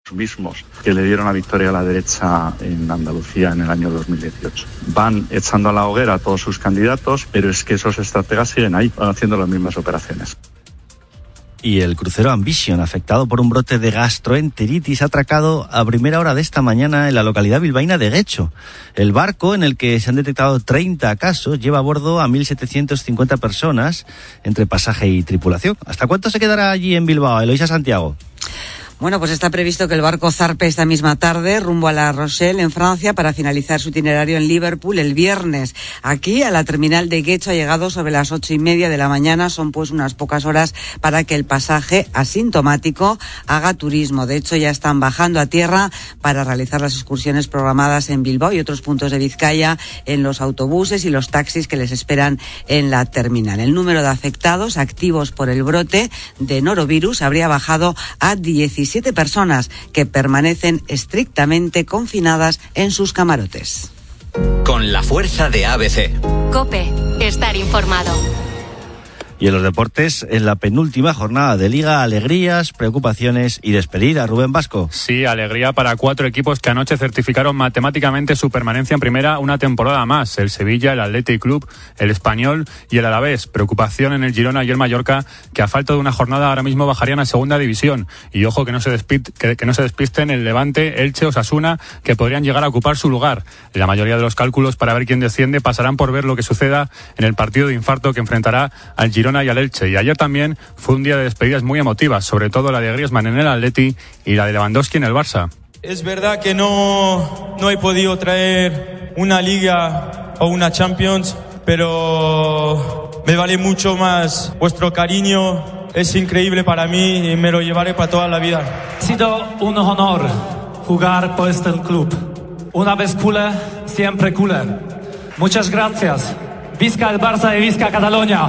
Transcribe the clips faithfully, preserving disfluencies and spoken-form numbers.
mismos que le dieron la victoria a la derecha en Andalucía en el año dos mil dieciocho. Van echando a la hoguera a todos sus candidatos, pero es que esos estrategas siguen ahí, van haciendo las mismas operaciones. Y el crucero Ambition, afectado por un brote de gastroenteritis, ha atracado a primera hora de esta mañana en la localidad bilbaína de Guecho. El barco, en el que se han detectado treinta casos, lleva a bordo a mil setecientas cincuenta personas, entre pasaje y tripulación. ¿Hasta cuánto se quedará allí en Bilbao, Eloísa Santiago? Bueno, pues está previsto que el barco zarpe esta misma tarde rumbo a La Rochelle, en Francia, para finalizar su itinerario en Liverpool el viernes. Aquí, a la terminal de Guecho, ha llegado sobre las ocho y media de la mañana. Son pues unas pocas horas para que el pasaje asintomático haga turismo. De hecho, ya están bajando a tierra para realizar las excursiones programadas en Bilbao y otros puntos de Vizcaya, en los autobuses y los taxis que les esperan en la terminal. El número de afectados activos por el brote de norovirus habría bajado a diecisiete personas que permanecen estrictamente confinadas en sus camarotes. Con la fuerza de A B C. COPE, estar informado. Y en los deportes, en la penúltima jornada de Liga, alegrías, preocupaciones y despedida. Rubén Vasco. Sí, alegría para cuatro equipos que anoche certificaron matemáticamente su permanencia en primera una temporada más. El Sevilla, el Athletic Club, el Español y el Alavés. Preocupación en el Girona y el Mallorca, que a falta de una jornada ahora mismo bajarían a segunda división. Y ojo que no se despist, que, que no se despisten el Levante, Elche o Osasuna, que podrían llegar a ocupar su lugar. La mayoría de los cálculos para ver quién desciende pasarán por ver lo que suceda en el partido de infarto que enfrentará al Girona y al Elche. Y ayer también fue un día de despedidas muy emotivas, sobre todo la de Griezmann en el Atleti y la de Lewandowski en el Barça. Es verdad que no, no he podido traer una Liga o una Champions, pero me vale mucho más vuestro cariño. Es increíble para mí y me lo llevaré para toda la vida. Ha sido un honor jugar por este club. Una vez culé, siempre culé. Muchas gracias. Visca el Barça y visca Cataluña.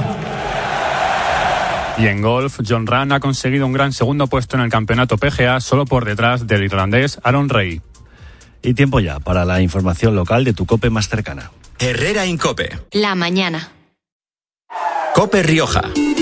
Y en golf, Jon Rahm ha conseguido un gran segundo puesto en el campeonato P G A, solo por detrás del irlandés Aaron Ray. Y tiempo ya para la información local de tu COPE más cercana. Herrera Incope. La mañana. COPE Rioja.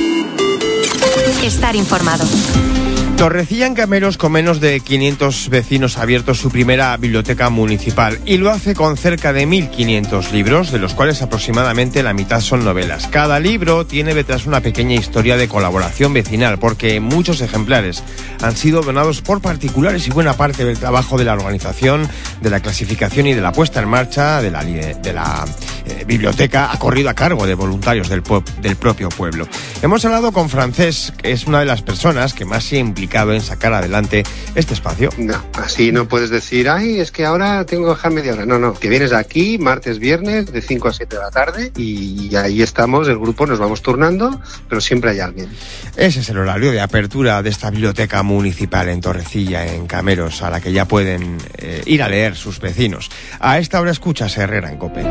Estar informado. Torrecilla en Cameros, con menos de quinientos vecinos, ha abierto su primera biblioteca municipal y lo hace con cerca de mil quinientos libros, de los cuales aproximadamente la mitad son novelas. Cada libro tiene detrás una pequeña historia de colaboración vecinal, porque muchos ejemplares han sido donados por particulares y buena parte del trabajo de la organización, de la clasificación y de la puesta en marcha de la, de la eh, biblioteca ha corrido a cargo de voluntarios del, del propio pueblo. Hemos hablado con Francés, que es una de las personas que más se implica en sacar adelante este espacio. No, así no puedes decir, ay, es que ahora tengo que dejar media hora. No, no, te vienes aquí martes, viernes, de cinco a siete de la tarde y ahí estamos, el grupo, nos vamos turnando, pero siempre hay alguien. Ese es el horario de apertura de esta biblioteca municipal en Torrecilla, en Cameros, a la que ya pueden eh, ir a leer sus vecinos. A esta hora escuchas Herrera en COPE.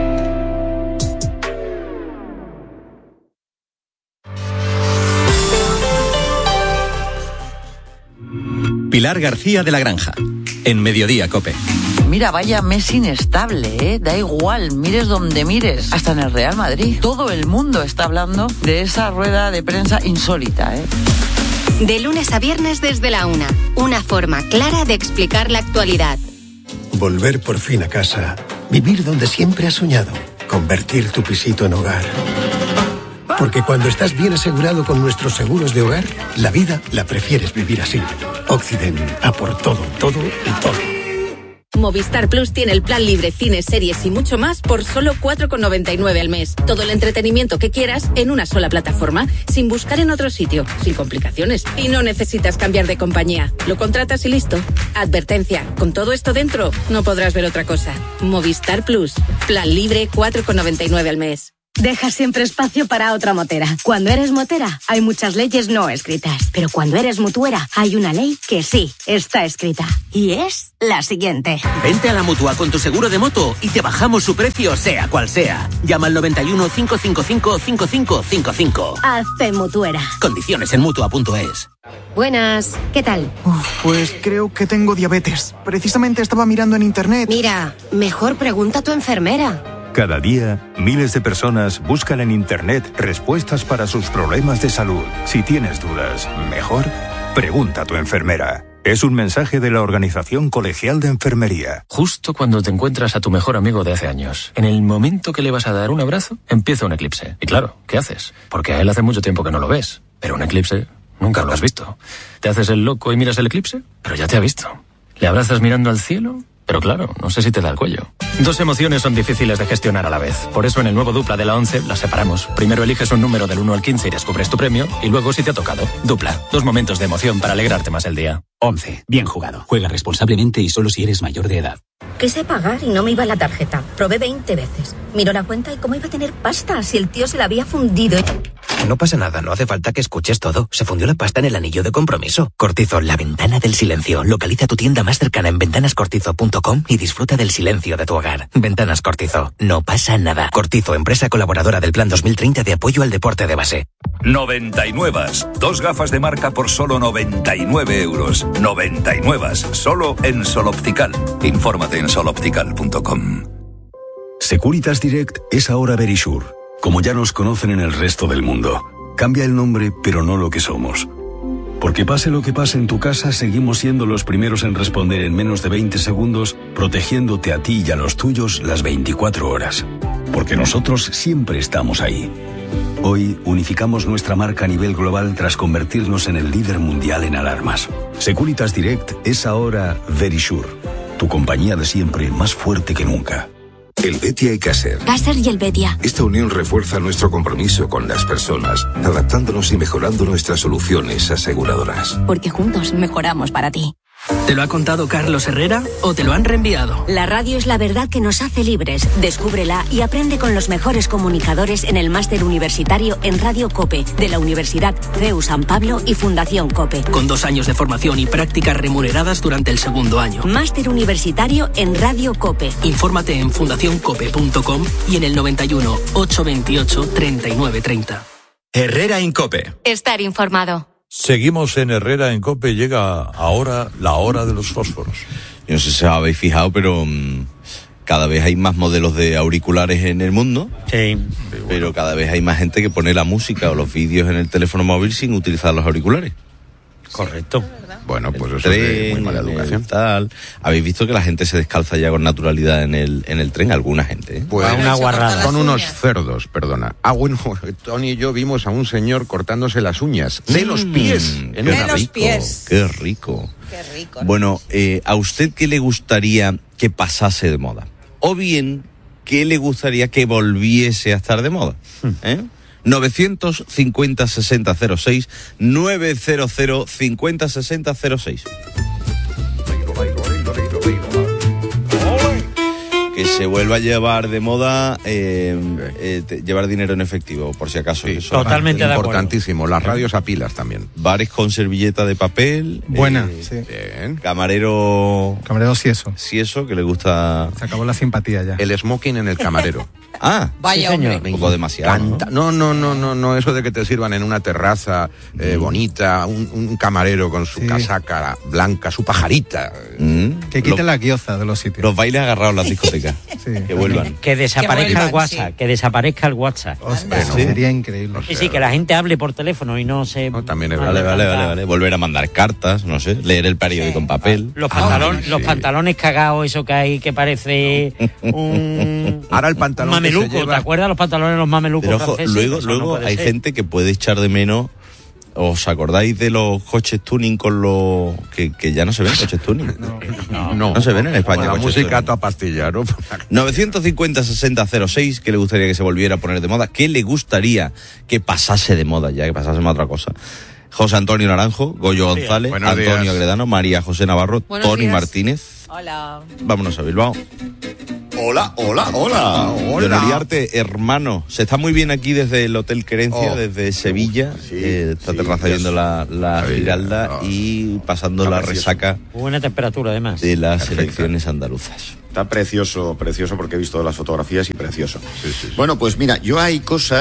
Pilar García de la Granja, en Mediodía COPE. Mira, vaya mes inestable, ¿eh? Da igual, mires donde mires. Hasta en el Real Madrid. Todo el mundo está hablando de esa rueda de prensa insólita, ¿eh? De lunes a viernes desde la una. Una forma clara de explicar la actualidad. Volver por fin a casa. Vivir donde siempre has soñado. Convertir tu pisito en hogar. Porque cuando estás bien asegurado con nuestros seguros de hogar, la vida la prefieres vivir así. Occident, a por todo, todo y todo. Movistar Plus tiene el plan libre, cines, series y mucho más por solo cuatro con noventa y nueve al mes. Todo el entretenimiento que quieras en una sola plataforma, sin buscar en otro sitio, sin complicaciones. Y no necesitas cambiar de compañía. Lo contratas y listo. Advertencia, con todo esto dentro, no podrás ver otra cosa. Movistar Plus, plan libre, cuatro con noventa y nueve al mes. Deja siempre espacio para otra motera. Cuando eres motera, hay muchas leyes no escritas. Pero cuando eres mutuera, hay una ley que sí está escrita. Y es la siguiente. Vente a la Mutua con tu seguro de moto y te bajamos su precio, sea cual sea. Llama al noventa y uno, cinco cinco cinco, cinco cinco cinco cinco. Hazte mutuera. Condiciones en mutua punto es. Buenas, ¿qué tal? Uf, pues creo que tengo diabetes. Precisamente estaba mirando en internet. Mira, mejor pregunta a tu enfermera. Cada día, miles de personas buscan en Internet respuestas para sus problemas de salud. Si tienes dudas, mejor pregunta a tu enfermera. Es un mensaje de la Organización Colegial de Enfermería. Justo cuando te encuentras a tu mejor amigo de hace años, en el momento que le vas a dar un abrazo, empieza un eclipse. Y claro, ¿qué haces? Porque a él hace mucho tiempo que no lo ves. Pero un eclipse nunca lo has visto. Te haces el loco y miras el eclipse, pero ya te ha visto. Le abrazas mirando al cielo, pero claro, no sé si te da el cuello. Dos emociones son difíciles de gestionar a la vez. Por eso en el nuevo Dupla de la once las separamos. Primero eliges un número del uno al quince y descubres tu premio, y luego si te ha tocado. Dupla, dos momentos de emoción para alegrarte más el día. once. Bien jugado. Juega responsablemente y solo si eres mayor de edad. Quise pagar y no me iba la tarjeta. Probé veinte veces. Miró la cuenta y cómo iba a tener pasta si el tío se la había fundido. No pasa nada, no hace falta que escuches todo. Se fundió la pasta en el anillo de compromiso. Cortizo, la ventana del silencio. Localiza tu tienda más cercana en ventanas cortizo punto com y disfruta del silencio de tu hogar. Ventanas Cortizo. No pasa nada. Cortizo, empresa colaboradora del Plan dos mil treinta de apoyo al deporte de base. noventa y nueve. Dos gafas de marca por solo noventa y nueve euros. noventa y nueve. Solo en Sol Optical. Infórmate en sol optical punto com. Securitas Direct es ahora Verisure. Como ya nos conocen en el resto del mundo. Cambia el nombre, pero no lo que somos. Porque pase lo que pase en tu casa, seguimos siendo los primeros en responder en menos de veinte segundos, protegiéndote a ti y a los tuyos las veinticuatro horas. Porque nosotros siempre estamos ahí. Hoy unificamos nuestra marca a nivel global tras convertirnos en el líder mundial en alarmas. Securitas Direct es ahora Verisure, tu compañía de siempre más fuerte que nunca. El Betia y Caser. Caser y el Betia. Esta unión refuerza nuestro compromiso con las personas, adaptándonos y mejorando nuestras soluciones aseguradoras. Porque juntos mejoramos para ti. ¿Te lo ha contado Carlos Herrera o te lo han reenviado? La radio es la verdad que nos hace libres. Descúbrela y aprende con los mejores comunicadores en el máster universitario en Radio COPE de la Universidad C E U San Pablo y Fundación COPE. Con dos años de formación y prácticas remuneradas durante el segundo año. Máster universitario en Radio COPE. Infórmate en fundación cope punto com y en el noventa y uno, ochocientos veintiocho, treinta y nueve treinta. Herrera en COPE. Estar informado. Seguimos en Herrera en COPE, llega ahora la hora de los fósforos. Yo no sé si os habéis fijado, pero mmm, cada vez hay más modelos de auriculares en el mundo. Sí. Pero cada vez hay más gente que pone la música o los vídeos en el teléfono móvil sin utilizar los auriculares. Correcto. Bueno, pues eso es de muy mala educación. Tal. Habéis visto que la gente se descalza ya con naturalidad en el en el tren, alguna gente, ¿eh? Pues una guarrada. Son unos cerdos, perdona. Ah, bueno, Tony y yo vimos a un señor cortándose las uñas de mm, los pies. En de los rico, pies. Qué rico. Qué rico. Bueno, eh, ¿a usted qué le gustaría que pasase de moda? O bien, ¿qué le gustaría que volviese a estar de moda? ¿Eh? novecientos cincuenta sesenta cero seis, novecientos cincuenta sesenta cero seis. Que se vuelva a llevar de moda eh, eh, te, llevar dinero en efectivo, por si acaso. Sí, eso totalmente de acuerdo. Importantísimo, las radios a pilas también. Bares con servilleta de papel. Buena, eh, sí. Bien. Camarero... Camarero Sieso. Sieso, que le gusta... Se acabó la simpatía ya. El smoking en el camarero. Ah, vaya sí, hombre. Un poco demasiado. Canta, ¿no? no, no, no, no, eso de que te sirvan en una terraza eh, mm. bonita, un, un camarero con su sí. casaca blanca, su pajarita. Mm. Que quiten la guioza de los sitios. Los bailes agarrados en las discotecas. Sí. Que vuelvan. Que desaparezca que vuelvan, el WhatsApp, sí. que desaparezca el WhatsApp. O sea, bueno, ¿sí? Sería increíble. Sí, sí, que la gente hable por teléfono y no se... No, también es vale, vale, vale, vale. Volver a mandar cartas, no sé, leer el periódico sí. en papel. Los, pantalón, ah, sí. los pantalones cagados, eso que hay que parece un... Ahora el pantalón un mameluco, que se lleva... ¿te acuerdas los pantalones de los mamelucos Pero, ojo, franceses? luego, Eso luego no hay ser. gente que puede echar de menos. ¿Os acordáis de los coches tuning con los... que, que ya no se ven coches tuning? No, no, no, no se ven en España. La música toda pastilla, ¿no? novecientos cincuenta sesenta cero seis, ¿qué le gustaría que se volviera a poner de moda? ¿Qué le gustaría que pasase de moda ya, que pasásemos a otra cosa? José Antonio Naranjo, Goyo González, Buenos Antonio días. Agredano, María José Navarro, Buenos Tony días. Martínez. Hola. Vámonos a Bilbao. Hola, hola, hola. Hola. Uriarte, hermano. Se está muy bien aquí desde el Hotel Querencia, Oh, desde Sevilla. Sí, eh, esta sí, terraza viendo la, la Giralda oh. y pasando Está la precioso. resaca Buena temperatura, además. de las Perfecto. elecciones andaluzas. Está precioso, precioso porque he visto las fotografías y precioso. Sí, sí, sí. Bueno, pues mira, yo hay cosas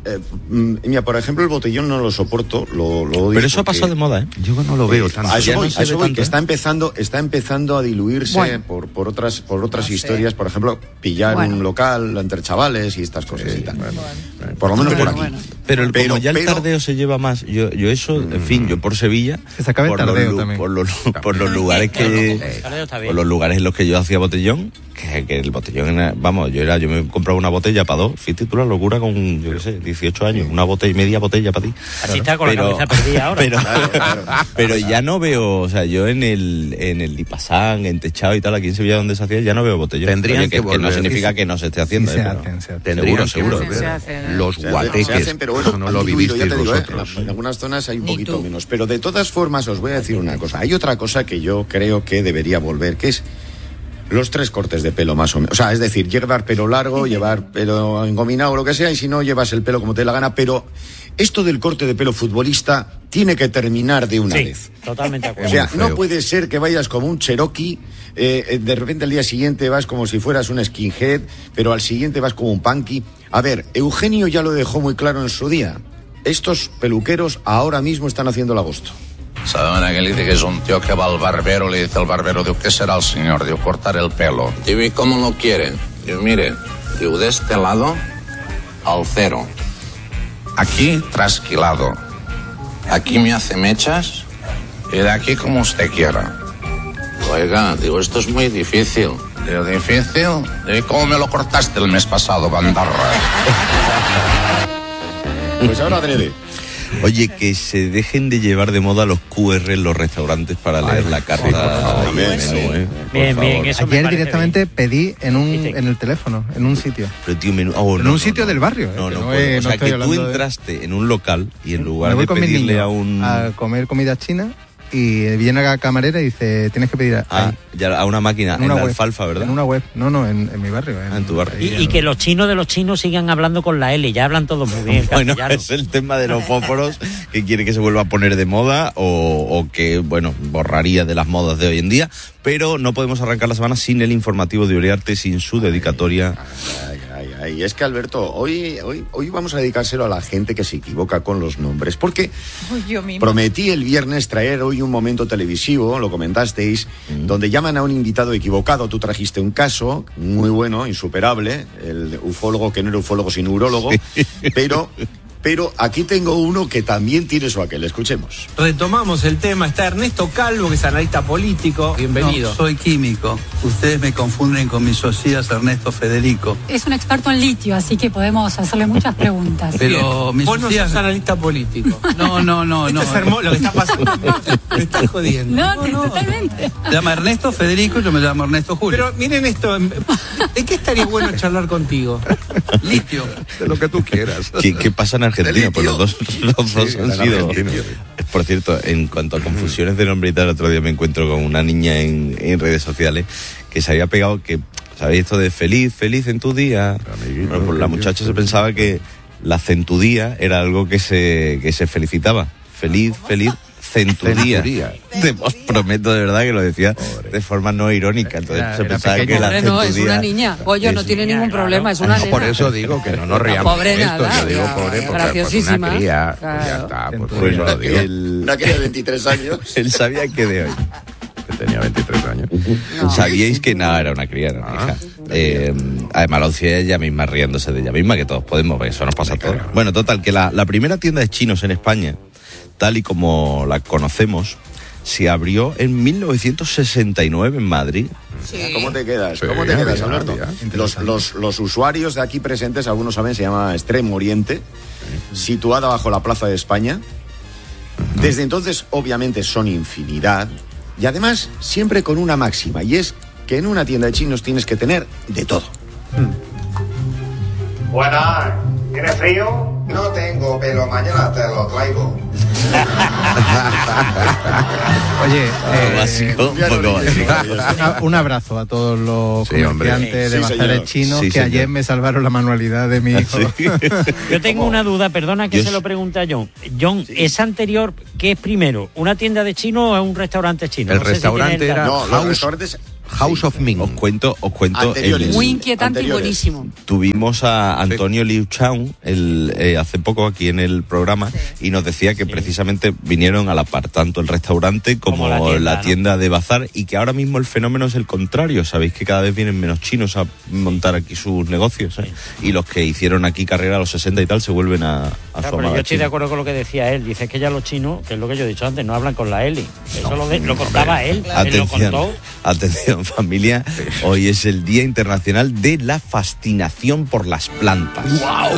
Eh, mira, por ejemplo, el botellón no lo soporto, lo, lo odio. Pero eso porque... ha pasado de moda, ¿eh? Yo no lo veo tanto. A eso Ya voy, no se a eso ve voy, tanto, que ¿eh? está empezando, está empezando a diluirse Bueno. por, por otras, por otras No historias, sé. por ejemplo, pillar Bueno. un local entre chavales y estas cosas Sí, y tal. bueno, Bueno, por lo menos por aquí. Bueno. Pero, el, Pero- como ya el pero- tardeo se lleva más, yo, yo eso, en fin, yo por Sevilla, Que se acabe el por, los, tardeo lu- también. por, los, por los lugares que, por los lugares en los que yo hacía botellón, que, que el botellón, era- vamos, yo era, yo me compraba una botella para dos, fíjate tú la locura con, yo qué sé, dieciocho años, una botella, media botella para ti. Así está con Pero- la cabeza perdida ahora. Pero, Claro, claro. pero ya no veo, o sea, yo en el en el Lipasán, en Techado y tal, aquí en Sevilla donde se hacía, ya no veo botellón. Tendrían Oye, que, que que no volver. significa Y- que no se esté haciendo, y se ¿eh? Pero- hacen, se hacen. Tendrían seguro, que seguro. volver. Se hacen, ¿eh? Los Se hacen- guateques. se hacen, pero bueno, Eso no han lo diluido, vivisteis ya te digo, ¿eh? vosotros. En, en algunas zonas hay un Ni poquito tú. menos. Pero de todas formas os voy a decir una cosa. Hay otra cosa que yo creo que debería volver, que es los tres cortes de pelo más o menos. O sea, es decir, llevar pelo largo, llevar pelo engominado o lo que sea, y si no, llevas el pelo como te dé la gana. Pero esto del corte de pelo futbolista tiene que terminar de una Sí, vez. totalmente de acuerdo. O sea, muy no feo. puede ser que vayas como un Cherokee, eh, eh, de repente al día siguiente vas como si fueras un skinhead, pero al siguiente vas como un punky. A ver, Eugenio ya lo dejó muy claro en su día. Estos peluqueros ahora mismo están haciendo el agosto. Saben aquel dice que es un tío que va al barbero, le dice al barbero, digo, ¿qué será el señor? Digo, cortar el pelo. Digo, ¿y cómo lo quieren? Digo, mire, digo, de este lado al cero. Aquí trasquilado. Aquí me hace mechas y de aquí como usted quiera. Oiga, digo, esto es muy difícil. Digo, ¿difícil? Digo, ¿y cómo me lo cortaste el mes pasado, bandarra? Pues ahora adrede. Oye, que se dejen de llevar de moda los Q R en los restaurantes para leer la carta del menú, ¿eh? Por Bien, favor. bien, eso me Ayer parece directamente pedí en un Dice- en el teléfono, en un sitio. Pero, tío, menú- oh, En no, un no, sitio no. del barrio, eh, No, que no, no puedo. es- O no sea, estoy que tú hablando de- entraste en un local y en lugar Me voy de con mis pedirle niños a un... a comer comida china y viene la camarera y dice, tienes que pedir a, Ah, ahí, ya a una máquina, en en, una la web. alfalfa, ¿verdad? En una web. No, no, en, en mi barrio. En, Ah, en tu barrio. Y, y que los chinos de los chinos sigan hablando con la L, ya hablan todos muy bien Bueno, castellano. es el tema de los fósforos que quiere que se vuelva a poner de moda o, o que, bueno, borraría de las modas de hoy en día, pero no podemos arrancar la semana sin el informativo de Uriarte, sin su dedicatoria. Ay, ay, ay. Es que, Alberto, hoy, hoy, hoy vamos a dedicárselo a la gente que se equivoca con los nombres, porque Uy, yo misma. prometí el viernes traer hoy un momento televisivo, lo comentasteis, donde llaman a un invitado equivocado. Tú trajiste un caso muy bueno, insuperable, el ufólogo que no era ufólogo sino urólogo, pero... Pero aquí tengo uno que también tiene su aquel. Escuchemos. Retomamos el tema. Está Ernesto Calvo, que es analista político. Bienvenido. No, soy químico. Ustedes me confunden con mi socias Ernesto Federico. Es un experto en litio, así que podemos hacerle muchas preguntas. Pero Bien. mi Vos no socias... sos analista político. No, no, no, Esto no. es hermoso lo que está pasando. Me estás jodiendo. No, te- totalmente. Se llama Ernesto Federico, yo me llamo Ernesto Julio. Pero miren esto. ¿De qué estaría bueno charlar contigo? Litio. De lo que tú quieras. ¿Qué, qué pasa en Argentina? Pues los dos, los dos Sí, han en sido... Argentina. Por cierto, en cuanto a confusiones de nombre y tal, el otro día me encuentro con una niña en, en redes sociales que se había pegado que, ¿sabéis esto de feliz, feliz en tu día? Bueno, pues la muchacha se pensaba que la centudía era algo que se, que se felicitaba. Feliz, feliz, centudía. Centudía. Te os prometo de verdad que lo decía de forma no irónica. Entonces Era- se era pensaba pequeño. que la Pobre, no, es centudía una niña. Oye, no es- tiene ningún problema, es una No, nena. por eso digo que no nos riamos Pobre de esto. nada, Yo digo ya, pobre porque pues, graciosísima. una cría, pues, ya Claro. está. Pues, por Bueno, eso lo digo. el- Una que de veintitrés años. él sabía que de hoy. Que tenía veintitrés años. Sabíais que nada, era una cría, era una hija. Eh, además lo decía ella misma riéndose de ella misma, que todos podemos, porque eso nos pasa a todos. Bueno, total, que la, la primera tienda de chinos en España, tal y como la conocemos, se abrió en mil novecientos sesenta y nueve en Madrid. ¿Cómo te quedas? Sí, ¿Cómo te quedas, ya, Alberto? ya. Los, los, los usuarios de aquí presentes, algunos saben, se llama Extremo Oriente, situada bajo la Plaza de España. Desde entonces, obviamente, son infinidad. Y además, siempre con una máxima, y es que en una tienda de chinos tienes que tener de todo. Buenas, ¿tienes frío? No tengo, pero mañana te lo traigo. Oye, eh, básico, un poco básico. una- un abrazo a todos los Sí, hombre. comerciantes Sí, de señor. bazares chinos Sí, que señor. ayer me salvaron la manualidad de mi hijo. Yo tengo una duda, perdona que Yo se lo s- pregunte a John. John, ¿es anterior qué es primero? ¿Una tienda de chino o un restaurante chino? El No sé si restaurante tiene el era- dato. No, los House- restaurantes House of Ming. Os cuento, os cuento. Anteriores. el- Muy inquietante anteriores. y buenísimo. Tuvimos a Antonio Liu Chang el, eh, hace poco aquí en el programa y nos decía que precisamente vinieron a la par, tanto el restaurante como, Como la la tienda, tienda, ¿no? de bazar, y que ahora mismo el fenómeno es el contrario. Sabéis que cada vez vienen menos chinos a montar aquí sus negocios, ¿eh? Y los que hicieron aquí carrera a los sesenta y tal se vuelven a, a Claro, su pero amada yo estoy de China. acuerdo con lo que decía él. Dice que ya los chinos, que es lo que yo he dicho antes, no hablan con la Eli. Eso lo, de- lo contaba él. Él lo Atención, contó. atención familia, hoy es el Día Internacional de la Fascinación por las Plantas. ¡Wow!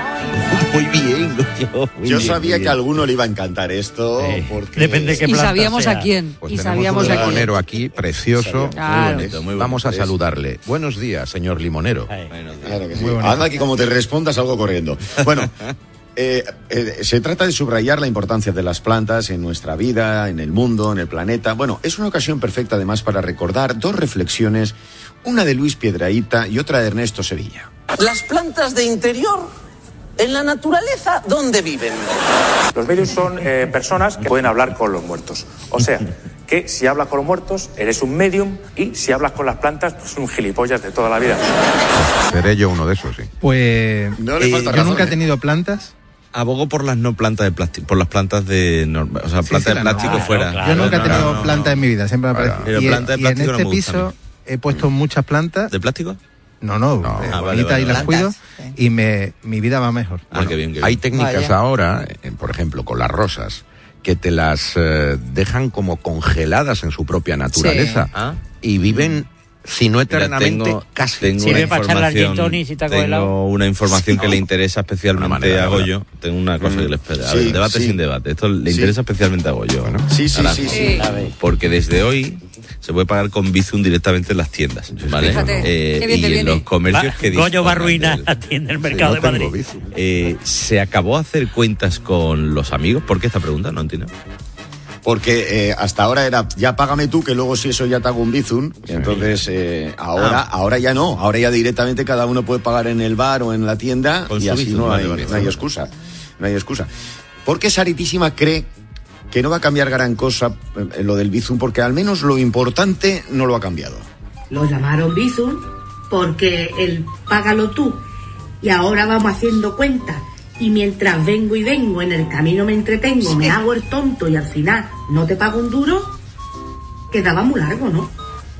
Muy bien, yo, muy Yo bien, sabía muy que bien. a alguno le iba a encantar esto, porque... Depende qué Y planta sabíamos sea. a quién. Pues y tenemos sabíamos un a quién. limonero aquí, precioso. Claro. Muy bonito, muy bonito. Vamos a saludarle. Buenos días, señor limonero. Claro que sí. Anda que como te responda salgo corriendo. Bueno, eh, eh, se trata de subrayar la importancia de las plantas en nuestra vida, en el mundo, en el planeta. Bueno, es una ocasión perfecta además para recordar dos reflexiones, una de Luis Piedrahita y otra de Ernesto Sevilla. Las plantas de interior, en la naturaleza, ¿dónde viven? Los medios son eh, personas que pueden hablar con los muertos. O sea, que si hablas con los muertos, eres un medium, y si hablas con las plantas, pues un gilipollas de toda la vida. Seré yo uno de esos, sí. Pues No le eh, falta yo razón, nunca he ¿eh? tenido plantas. Abogo por las no plantas de plástico, por las plantas de norma- o sea, Sí, plantas sí, de la plástico normal. fuera. Yo nunca he No, tenido no, no, plantas no. en mi vida, siempre me ha parecido. Pero Y, planta de y en plástico no este me gusta a piso he puesto muchas plantas. ¿De plástico? No, no, No. eh, Ah, vale, bonitas vale, y las vale. cuido y me, mi vida va mejor. Ah, qué bien, qué bien. Hay técnicas Vaya. ahora, eh, por ejemplo, con las rosas, que te las eh, dejan como congeladas en su propia naturaleza. Sí. Ah. Y viven, si no eternamente, tengo- casi. tengo Sirve una para echarle al gin información- tonic si te hago tengo helado. una información que le interesa especialmente manera, a ¿verdad? Goyo. Tengo una cosa que le espera. A Sí, ver, debate sí. sin debate. Esto le Sí. interesa especialmente a Goyo. ¿no? Sí, sí, Naranjo. sí, sí. A ver. Porque desde hoy se puede pagar con Bizum directamente en las tiendas, ¿vale? Fíjate, Eh, qué bien y te en viene. los comercios Va- que Goyo va a dispongan arruinar del- la tienda del mercado no de tengo Madrid. Bizum. Eh, ¿Se acabó a hacer cuentas con los amigos? ¿Por qué esta pregunta? No entiendo. Porque eh, hasta ahora era, ya págame tú, que luego si eso ya te hago un bizum. Y entonces, eh, ahora, Ah. ahora ya no. Ahora ya directamente cada uno puede pagar en el bar o en la tienda Con y su así bizum, no, vale, hay, vale. no hay excusa. No hay excusa. Porque Saritísima cree que no va a cambiar gran cosa eh, lo del bizum, porque al menos lo importante no lo ha cambiado. Lo llamaron Bizum porque el págalo tú y ahora vamos haciendo cuentas y mientras vengo y vengo en el camino me entretengo, me hago el tonto y al final no te pago un duro, quedaba muy largo, ¿no?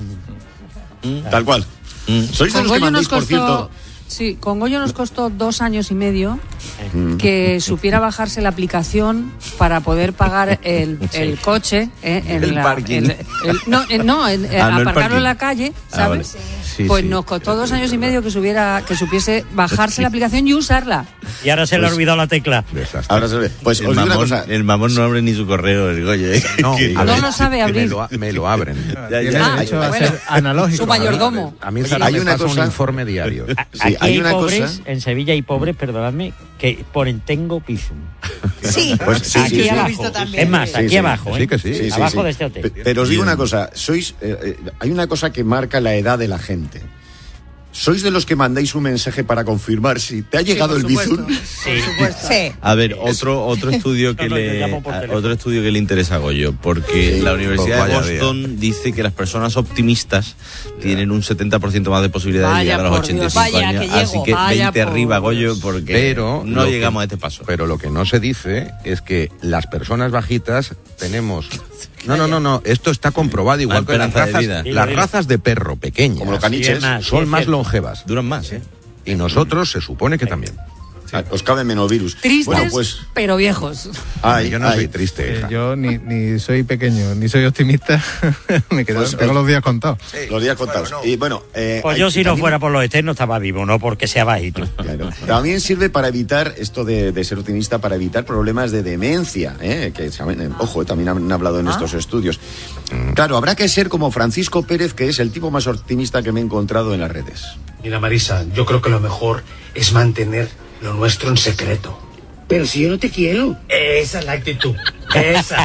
Tal cual. Sois de Con los que Goyo nos mandéis, por costó, cierto. sí, con Goyo nos costó dos años y medio Mm. que supiera bajarse la aplicación para poder pagar el, el coche eh, en El la- parking. el- el- no, eh, no, en- eh, Ah, no el aparcarlo parking. en la calle, Ah, ¿sabes? vale. Sí, pues sí. nos costó dos años y medio que supiera, que supiese bajarse la aplicación y usarla. Y ahora se le ha Pues- olvidado la tecla. Ahora se ve. Pues el, os digo una mamón, cosa. el mamón no abre ni su correo, el Goyo. ¿eh? No, Que- a No ver, lo sabe que abrir. Me lo, a- me lo abren. Ya, Tiene ya. derecho a bueno. ser analógico. Su mayordomo. A mí Oye, Sara hay me una pasa cosa- un informe diario. Sí, Aquí hay hay, una pobres, cosa- en Sevilla hay pobres, perdonadme, que ponen tengo Bizum. Sí, Pues sí, aquí sí, sí. abajo. Lo he visto también. Es más, Sí, aquí sí. abajo, Sí ¿eh? que sí. Sí, sí, abajo sí. de este hotel. Pe- Pero os digo una cosa, sois eh, eh, hay una cosa que marca la edad de la gente. ¿Sois de los que mandáis un mensaje para confirmar si te ha llegado el bizum? Sí. Sí. A ver, otro otro estudio que No, no, yo le llamo por a- teléfono. otro estudio que le interesa a Goyo, porque Sí, la Universidad pues de vaya Boston dice que las personas optimistas tienen un setenta por ciento más de posibilidad de Vaya llegar a los por ochenta y Dios. cinco Vaya años, que llego, así que vaya veinte por arriba Dios. Goyo porque Pero no lo que- llegamos a este paso. Pero lo que no se dice es que las personas bajitas tenemos... No, no, no, no. Esto está comprobado igual Más que las esperanza de razas, vida. las Dilo, dilo. razas de perro pequeñas. Como los caniches. Sí, es más, sí, son es más cierto. longevas. Duran más, ¿eh? Y nosotros se supone que también. Ah, Os cabe menos virus. Tristes, Bueno, pues. pero viejos. Ay, yo no ay. soy triste, Eh, hija. yo ni, ni soy pequeño, ni soy optimista. Me quedo, Pues, tengo eh, los días contados. Los días contados. Y bueno, eh, Pues hay- yo si no también- fuera por los eternos estaba vivo, no porque sea bajito. Claro. También sirve para evitar esto de, de ser optimista, para evitar problemas de demencia, ¿eh? Que saben, eh, ojo, también han hablado en estos estudios. Claro, habrá que ser como Francisco Pérez, que es el tipo más optimista que me he encontrado en las redes. Mira, Marisa, yo creo que lo mejor es mantener lo nuestro en secreto. Pero si yo no te quiero. Esa es la actitud. Esa.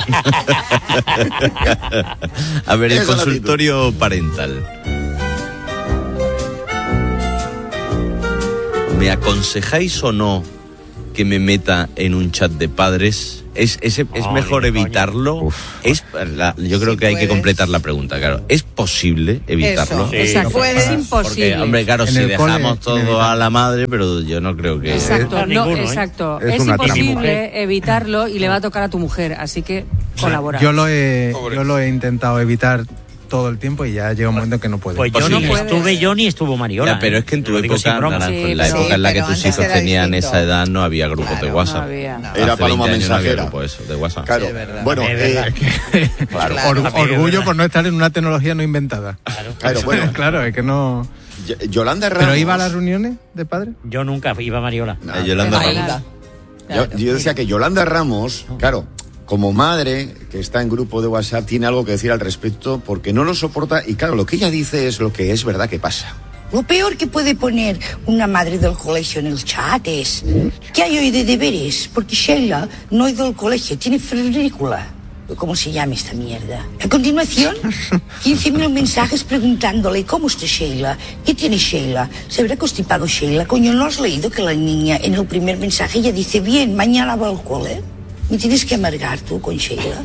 A ver, el Esa es la consultorio parental. ¿Me aconsejáis o no que me meta en un chat de padres? ¿Es, es, es Ay, mejor coño. evitarlo? Uf. Es, la, yo creo que hay que completar la pregunta, claro. ¿Es posible evitarlo? Eso, sí, exacto. Puede. Es imposible. Porque, hombre, claro, En si el dejamos cole, todo a la madre, pero yo no creo que... Exacto, Eh, no, ninguno, ¿eh? exacto. Es Es, una imposible evitarlo y le va a tocar a tu mujer, así que colabora. Yo lo he, yo lo he intentado evitar todo el tiempo y ya llega un momento en que no puedo. Pues yo no estuve yo ni estuvo Mariola. Ya, pero ¿eh? es que en tu Lo digo época, sin broma. Naranjo, Sí, en la pero- época en la que pero tus antes hijos era tenían distinto. esa edad, no había grupos de WhatsApp. no había. Hace Era paloma veinte años no había mensajera. grupo eso, de WhatsApp. Claro, bueno, Es eh, verdad que- claro. Or- orgullo por no estar en una tecnología no inventada. Claro, bueno. claro, es que no... Y- Yolanda Ramos. ¿Pero iba a las reuniones de padres? Yo nunca iba a Mariola. Ah, Yolanda Ahí. Ramos. Yo, yo decía que Yolanda Ramos, claro, como madre que está en grupo de WhatsApp, tiene algo que decir al respecto porque no lo soporta y claro, lo que ella dice es lo que es verdad que pasa. Lo peor que puede poner una madre del colegio en el chat es ¿qué hay hoy de deberes? Porque Sheila no es del colegio, tiene febrícula. ¿Cómo se llama esta mierda? A continuación, quince mil mensajes preguntándole ¿cómo está Sheila? ¿Qué tiene Sheila? ¿Se habrá constipado Sheila? Coño, ¿no has leído que la niña en el primer mensaje ella dice bien, mañana va al cole? ¿Me tienes que amargar tú con Sheila?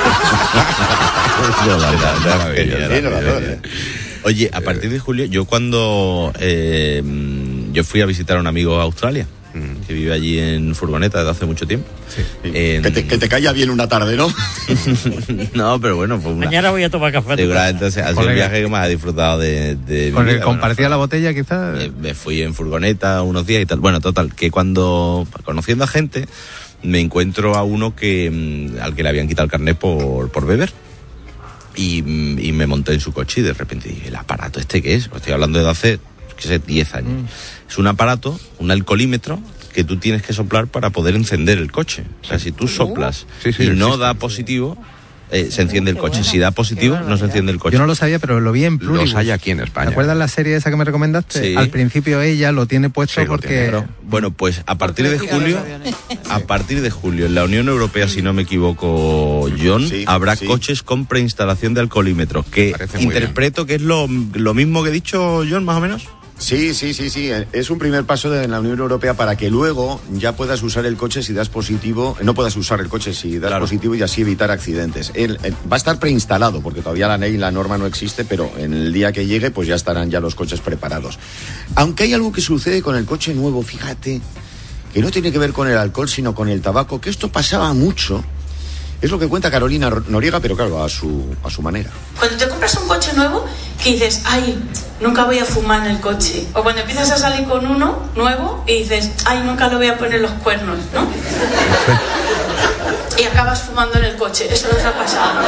Oye, a partir de julio, yo cuando eh, yo fui a visitar a un amigo a Australia, que vive allí en furgoneta desde hace mucho tiempo. En- Que te, que te calla bien una tarde, ¿no? No, pero bueno, fue una... Mañana voy a tomar café. a tu Seguramente casa. ha sido el Colega. viaje que más he disfrutado de, de mi Con el vida. compartía Bueno, la botella quizás. me, me fui en furgoneta unos días y tal. Bueno, total, que cuando, conociendo a gente, me encuentro a uno que mm, al que le habían quitado el carnet por, por beber. Y, mm, y me monté en su coche y de repente dije, ¿el aparato este qué es? Pues estoy hablando de hace, qué sé, diez años. Mm. Es un aparato, un alcoholímetro, que tú tienes que soplar para poder encender el coche. O sea, si tú soplas Sí, sí, y no existe. da positivo, eh, se enciende el coche. Si da positivo, no se enciende el coche. Yo no lo sabía, pero lo vi en Pluribus. Los hay aquí en España. ¿Te acuerdas la serie esa que me recomendaste? Sí. Al principio ella lo tiene puesto Sí, lo porque... tiene, Pero, bueno, pues a partir de julio, a partir de julio, en la Unión Europea, si no me equivoco, John, Sí, habrá sí. coches con preinstalación de alcoholímetros, que Parece muy interpreto que es lo, lo mismo que he dicho, John, más o menos. Sí, sí, sí, sí. Es un primer paso de la Unión Europea para que luego ya puedas usar el coche si das positivo, no puedas usar el coche si das Claro. positivo y así evitar accidentes. El- el- va a estar preinstalado porque todavía la ley y la norma no existe, pero en el día que llegue pues ya estarán ya los coches preparados. Aunque hay algo que sucede con el coche nuevo, fíjate, que no tiene que ver con el alcohol sino con el tabaco, que esto pasaba mucho. Es lo que cuenta Carolina Noriega, pero claro, a su, a su manera. Cuando te compras un coche nuevo, que dices, ay, nunca voy a fumar en el coche. O cuando empiezas a salir con uno nuevo y dices, ay, nunca le voy a poner los cuernos, ¿no? Y acabas fumando en el coche. Eso nos ha pasado.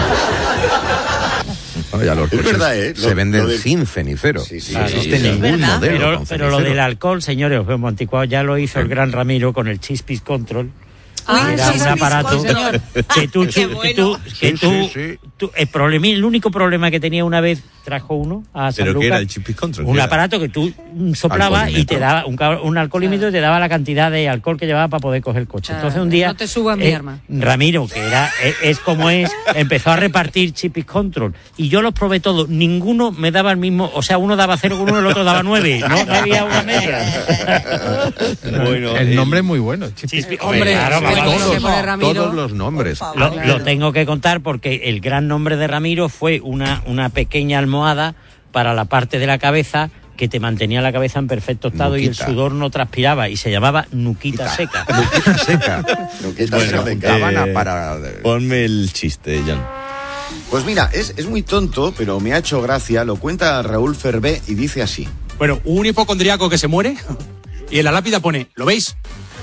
Bueno, ya los Es coches verdad, ¿eh? se Lo- venden lo de- sin cenicero. Sí, sí, no sí, existe sí, ningún es verdad. modelo Pero, con pero lo cenicero. del alcohol, señores, os vemos anticuados, ya lo hizo el gran Ramiro con el Chispis Control. Ah, Era sí, un sí, aparato sí, señor. que tú, Qué que tú, que Sí, tú, sí, sí. tú- el problema, el único problema que tenía una vez trajo uno a San ¿Pero qué Lucas, era el Chispis Control? un ¿Qué era? aparato que tú mm, soplabas y te Alcoholímetro. daba un, ca- un alcoholímetro y te daba la cantidad de alcohol que llevaba para poder coger el coche. Claro, Entonces un día no te subas mi eh, arma. Ramiro, que era es, es como es, empezó a repartir Chispis Control y yo los probé todos. Ninguno me daba el mismo, o sea, uno daba cero con uno, el otro daba nueve. No, no había una media. Bueno, el el- nombre es muy bueno. Chispis. Chispis- Hombre, claro, sí, vamos, bueno, todos, que pone Ramiro. todos los nombres. Lo, lo tengo que contar porque el gran nombre de Ramiro fue una, una pequeña almohada para la parte de la cabeza que te mantenía la cabeza en perfecto estado y el Nuquita. sudor no transpiraba y se llamaba nuquita seca. Nuquita seca. Nuquita Bueno, seca. juntaban a Eh, para... Ponme el chiste, John. Pues mira, es, es muy tonto, pero me ha hecho gracia. Lo cuenta Raúl Fervé y dice así. Bueno, un hipocondriaco que se muere y en la lápida pone, ¿lo veis?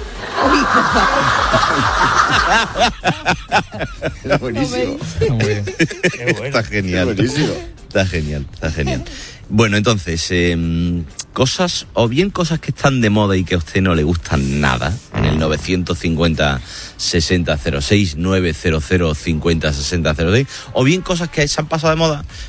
Es buenísimo. Muy bien. Está genial. Qué buenísimo. Está genial, está genial. Bueno, entonces, eh, cosas, o bien cosas que están de moda y que a usted no le gustan nada, en el nueve cincuenta, sesenta cero seis, nueve cero cero, cincuenta, sesenta cero seis, o bien cosas que se han pasado de moda,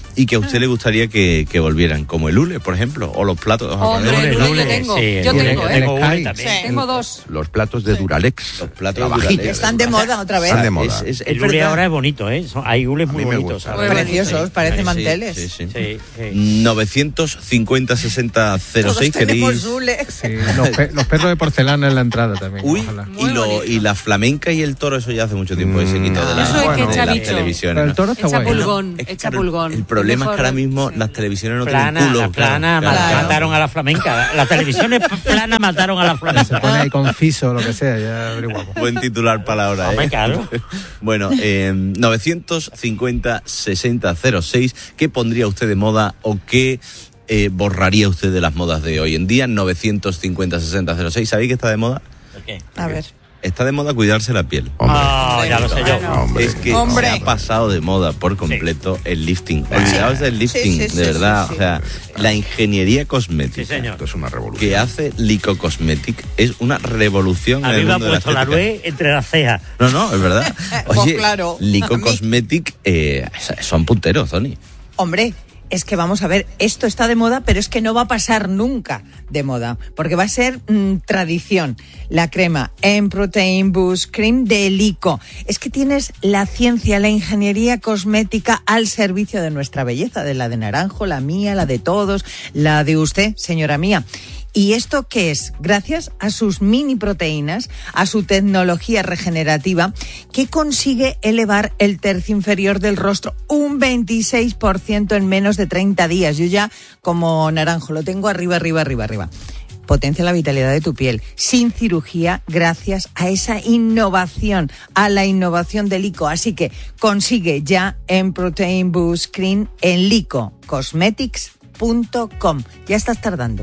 y que a usted le gustaría que, que volvieran, como el hule, por ejemplo, o los platos. Hombre, el hule yo tengo, Sí, yo el hule. tengo, ¿eh? Tengo hule Sí. también. Tengo dos. Los platos de Duralex. Los platos La de vajilla. Duralex. Están de moda otra vez. Están de moda. Es- es- El es hule verdad. ahora es bonito, ¿eh? Son- hay hules muy me bonitos. gusta. ahora. Preciosos, parecen Sí, manteles. sí, sí. Sí, sí. novecientos cincuenta sesenta cero seis Todos tenemos queréis. hule. Sí, los, pe- los perros de porcelana en la entrada también. Uy, ojalá. y, lo, y la flamenca y el toro, eso ya hace mucho tiempo que se quitó de, la, Eso es que de echa las bicho. televisiones. Pero el ¿no? toro está Echa guay. pulgón, Es que echa claro, pulgón. El problema es que ahora mismo las televisiones no tienen Plana, culo. la plana, claro, ma- claro. mataron a la flamenca. Las televisiones plana mataron a la Se flamenca. pone ahí con fiso o lo que sea, ya averiguamos. Buen titular para la hora, Hombre, ¿eh? claro. Bueno, eh, novecientos cincuenta sesenta cero seis, ¿qué pondría usted de moda o qué eh, borraría usted de las modas de hoy en día? novecientos cincuenta sesenta cero seis, ¿sabéis que está de moda? A ver. Está de moda cuidarse la piel. Ah, ya lo sé yo. Hombre. Es que Hombre. se ha pasado de moda por completo el lifting. Olvidaos del lifting, Sí, sí, sí, de verdad. sí, sí. O sea, la ingeniería cosmética Sí, señor. Esto es una revolución. que hace Lico Cosmetic es una revolución A en mí el me ha mundo de la puesto la estética. nuez entre las cejas. No, no, es verdad. Pues Oye, claro, a Lico mí. Cosmetic eh, son punteros, Tony. Hombre, es que vamos a ver, esto está de moda, pero es que no va a pasar nunca de moda, porque va a ser mm, tradición. La crema en Protein Boost Cream de Lico. Es que tienes la ciencia, la ingeniería cosmética al servicio de nuestra belleza, de la de Naranjo, la mía, la de todos, la de usted, señora mía. ¿Y esto qué es? Gracias a sus mini proteínas, a su tecnología regenerativa, que consigue elevar el tercio inferior del rostro un veintiséis por ciento en menos de treinta días. Yo ya, como Naranjo, lo tengo arriba, arriba, arriba, arriba. Potencia la vitalidad de tu piel, sin cirugía, gracias a esa innovación, a la innovación de Lico. Así que consigue ya en Protein Boost Cream en lico cosmetics punto com. Ya estás tardando.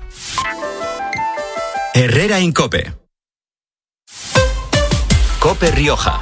Herrera en COPE. COPE Rioja.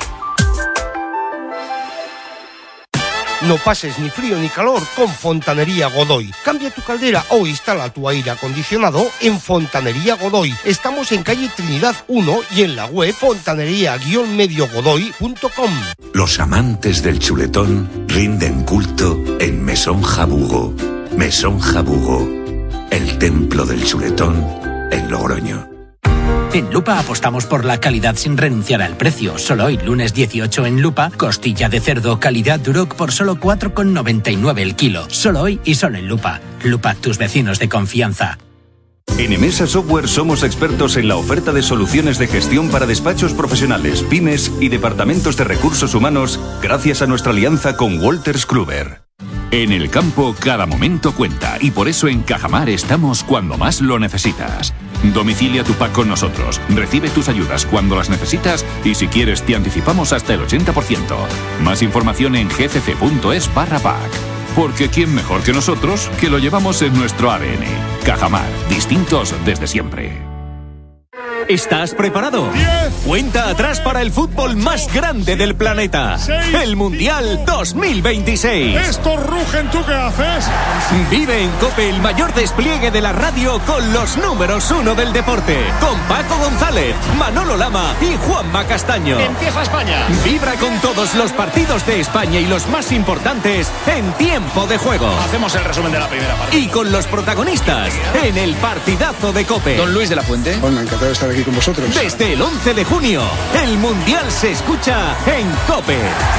No pases ni frío ni calor con Fontanería Godoy. Cambia tu caldera o instala tu aire acondicionado en Fontanería Godoy. Estamos en calle Trinidad uno y en la web fontanería guión medio godoy punto com. Los amantes del chuletón rinden culto en Mesón Jabugo. Mesón Jabugo, el templo del chuletón en Logroño. En Lupa apostamos por la calidad sin renunciar al precio. Solo hoy, lunes dieciocho en Lupa, costilla de cerdo calidad Duroc por solo cuatro con noventa y nueve el kilo. Solo hoy y solo en Lupa. Lupa, tus vecinos de confianza. En Emesa Software somos expertos en la oferta de soluciones de gestión para despachos profesionales, pymes y departamentos de recursos humanos gracias a nuestra alianza con Wolters Kluwer. En el campo cada momento cuenta y por eso en Cajamar estamos cuando más lo necesitas. Domicilia tu pack con nosotros, recibe tus ayudas cuando las necesitas y si quieres te anticipamos hasta el ochenta por ciento. Más información en gcc.es barra pack. Porque quién mejor que nosotros que lo llevamos en nuestro A D N. Cajamar, distintos desde siempre. ¿Estás preparado? diez. Cuenta atrás para el fútbol más grande del planeta. seis. El Mundial dos mil veintiséis. Estos rugen, ¿tú qué haces? Vive en COPE el mayor despliegue de la radio con los números uno del deporte. Con Paco González, Manolo Lama y Juanma Castaño. Empieza España. Vibra con todos los partidos de España y los más importantes en tiempo de juego. Hacemos el resumen de la primera parte. Y con los protagonistas en el partidazo de COPE. Don Luis de la Fuente. Bueno, encantado de estar aquí con vosotros. Desde el once de junio, el Mundial se escucha en COPE.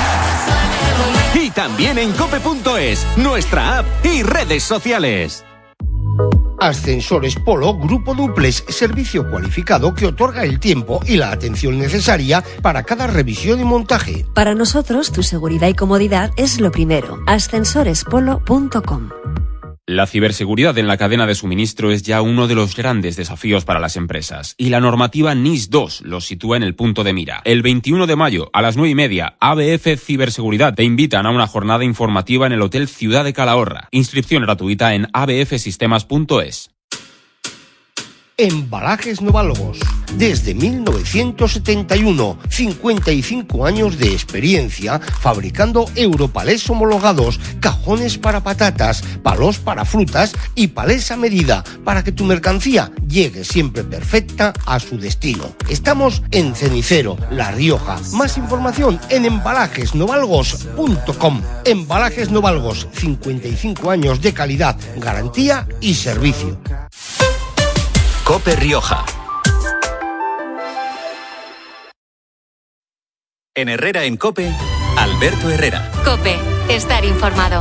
Y también en cope punto es, nuestra app y redes sociales. Ascensores Polo Grupo Duplex, servicio cualificado que otorga el tiempo y la atención necesaria para cada revisión y montaje. Para nosotros, tu seguridad y comodidad es lo primero. ascensores polo punto com. La ciberseguridad en la cadena de suministro es ya uno de los grandes desafíos para las empresas, y la normativa N I S dos los sitúa en el punto de mira. El veintiuno de mayo, a las nueve y media, A B F Ciberseguridad te invitan a una jornada informativa en el Hotel Ciudad de Calahorra. Inscripción gratuita en a b f sistemas punto es. Embalajes Novalogos. desde mil novecientos setenta y uno. cincuenta y cinco años de experiencia fabricando Europalés homologados, cajones para patatas, palos para frutas y palés a medida para que tu mercancía llegue siempre perfecta a su destino. Estamos en Cenicero, La Rioja. Más información en embalajes novalgos punto com. Embalajes Novalgos, cincuenta y cinco años de calidad, garantía y servicio. COPE Rioja. En Herrera en COPE, Alberto Herrera. COPE, estar informado.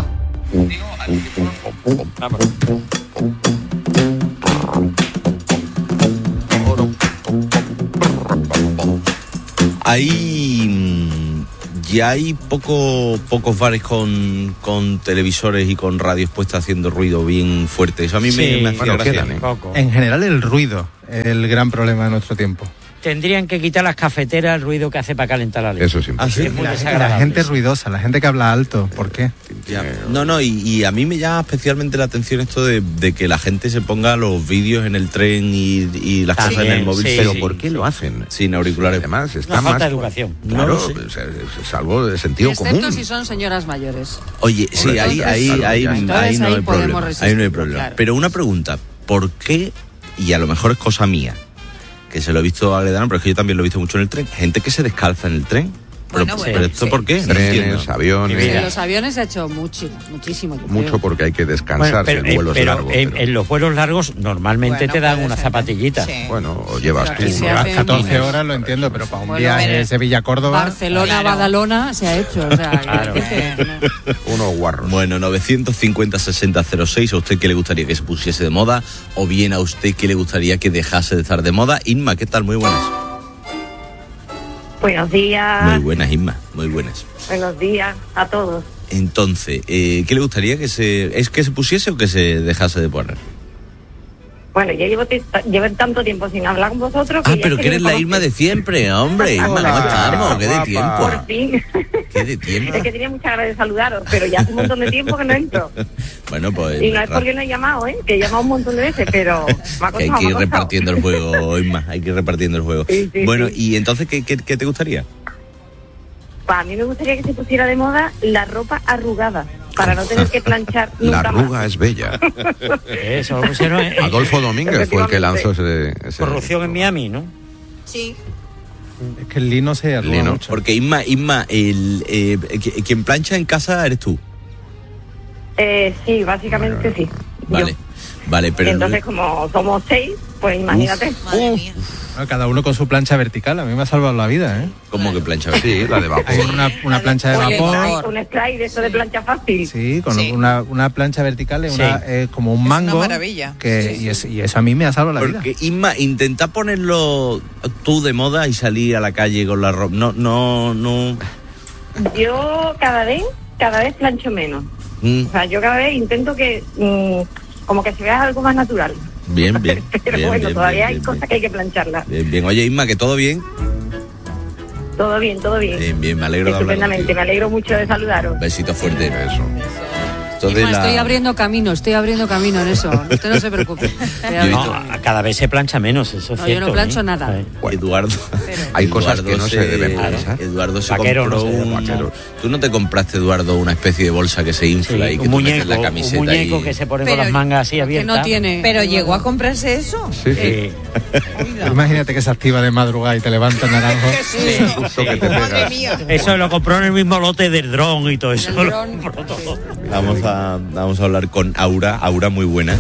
Ahí ya hay poco, pocos bares con, con televisores y con radios puestas haciendo ruido bien fuerte. Eso a mí Sí, me, me hacía bueno, gracia. quedan, ¿eh? Poco. En general el ruido es el gran problema de nuestro tiempo. Tendrían que quitar las cafeteras el ruido que hace para calentar la leche. Eso sí. Ah, sí, Es muy la, desagradable. la gente ruidosa, la gente que habla alto, ¿por qué? Ya. No, no, y, y a mí me llama especialmente la atención esto de, de que la gente se ponga los vídeos en el tren y, y las También, cosas en el móvil. sí, Pero sí. ¿por qué lo hacen? Sin auriculares. Además, está Una más... falta de educación. Claro, No lo sé. es, es- es algo de sentido Excepto común. si son señoras mayores. Oye, sí, Hombre, ahí, entonces, ahí, claro, ahí, ya ahí, está. no Entonces hay ahí podemos problema. Ahí no hay resistirlo, problema. claro. Pero una pregunta, ¿por qué? Y a lo mejor es cosa mía, que se lo he visto a Aledano, pero es que yo también lo he visto mucho en el tren. Gente que se descalza en el tren. Pero, Bueno, bueno, pero ¿esto sí. por qué? No Trenes, entiendo. aviones... En los aviones se ha hecho mucho, muchísimo. yo Mucho creo. porque hay que Bueno, descansar pero, en eh, vuelos pero largos. en, pero- en los vuelos largos normalmente Bueno, te dan puede una ser. zapatillita. Sí. Bueno, o llevas tú... Aquí se unos- hace catorce un- horas lo entiendo, pero para un Bueno, viaje mire, de Sevilla-Córdoba... Barcelona, Badalona se ha hecho. O sea, Claro. que- que- unos guarros. Bueno, novecientos cincuenta sesenta cero seis, ¿a usted qué le gustaría que se pusiese de moda? ¿O bien a usted qué le gustaría que dejase de estar de moda? Inma, ¿qué tal? Muy buenas. Buenos días. Muy buenas, Inma, muy buenas. Buenos días a todos. Entonces, eh, ¿qué le gustaría que se... ¿Es que se pusiese o que se dejase de poner? Bueno, yo llevo, t- llevo tanto tiempo sin hablar con vosotros. Ah, ya pero que me eres la conocéis. Irma de siempre, hombre. Irma, ¿cómo estamos? ¿Qué de tiempo? Por fin. ¿Qué de tiempo? Es que tenía muchas ganas de saludaros, pero ya hace un montón de tiempo que no entro. Bueno, pues... Y no es porque no he llamado, ¿eh? Que he llamado un montón de veces, pero me ha que hay costado, que me ir ha costado. repartiendo el juego, Inma, hay que ir repartiendo el juego. Sí, sí, bueno, sí. y entonces, ¿qué, qué, qué te gustaría? Pues a mí me gustaría que se pusiera de moda la ropa arrugada, para no tener que planchar La nunca más. arruga es bella. Eso lo pusieron en, Adolfo Domínguez fue el que lanzó ese... ese- corrupción en Miami, ¿no? Sí. Es que el lino se arruga Lino, mucho. porque Inma, Inma, el, eh, qui- quien plancha en casa eres tú. Eh, sí, básicamente sí. Vale, vale, pero... Entonces, como somos seis, pues imagínate. Bueno, cada uno con su plancha vertical, a mí me ha salvado la vida, ¿eh? ¿Cómo que plancha? Sí, la de vapor. Hay una, una plancha de Oye, vapor. un spray de eso de plancha fácil. Sí, con Sí. Una, una plancha vertical, es Sí. una, eh, como un Es una mango. maravilla. Que, y, es- y eso a mí me ha salvado la vida. Porque, Inma, intenta ponerlo tú de moda y salir a la calle con la ropa. No, no, no... Yo cada vez, cada vez plancho menos. Mm, O sea, yo cada vez intento que, mm, como que se vea algo más natural. bien, bien. Pero bien, bueno, bien, todavía bien, hay bien, cosas que hay que plancharlas. bien, bien. Oye, Inma, que todo bien. Todo bien, todo bien. Bien, bien, me alegro de hablar Estupendamente, contigo. me alegro mucho de saludaros. Besito fuerte. Eso. Entonces, Inma, la- estoy abriendo camino, estoy abriendo camino en eso. Usted no se preocupe. Estoy Yo he abriendo- visto- No, cada vez se plancha menos, eso es No, yo cierto. no plancho ¿eh? nada. Sí. Eduardo. Hay cosas Eduardo que no se deben planchar. Eduardo se Vaquero compró no se debe un. planchar. Tú no te compraste, Eduardo, una especie de bolsa que se infla Sí, y que un tú metes muñeco, la un camiseta muñeco y- que se pone Pero con las mangas así que abiertas. no tiene. Pero llegó a comprarse eso. Sí, sí. Sí. Imagínate que se activa de madrugada y te levanta naranjo. Justo que te Madre pegas. mía. Eso lo compró en el mismo lote del dron y todo eso. El dron. Vamos a, vamos a hablar con Aura. Aura, muy buenas.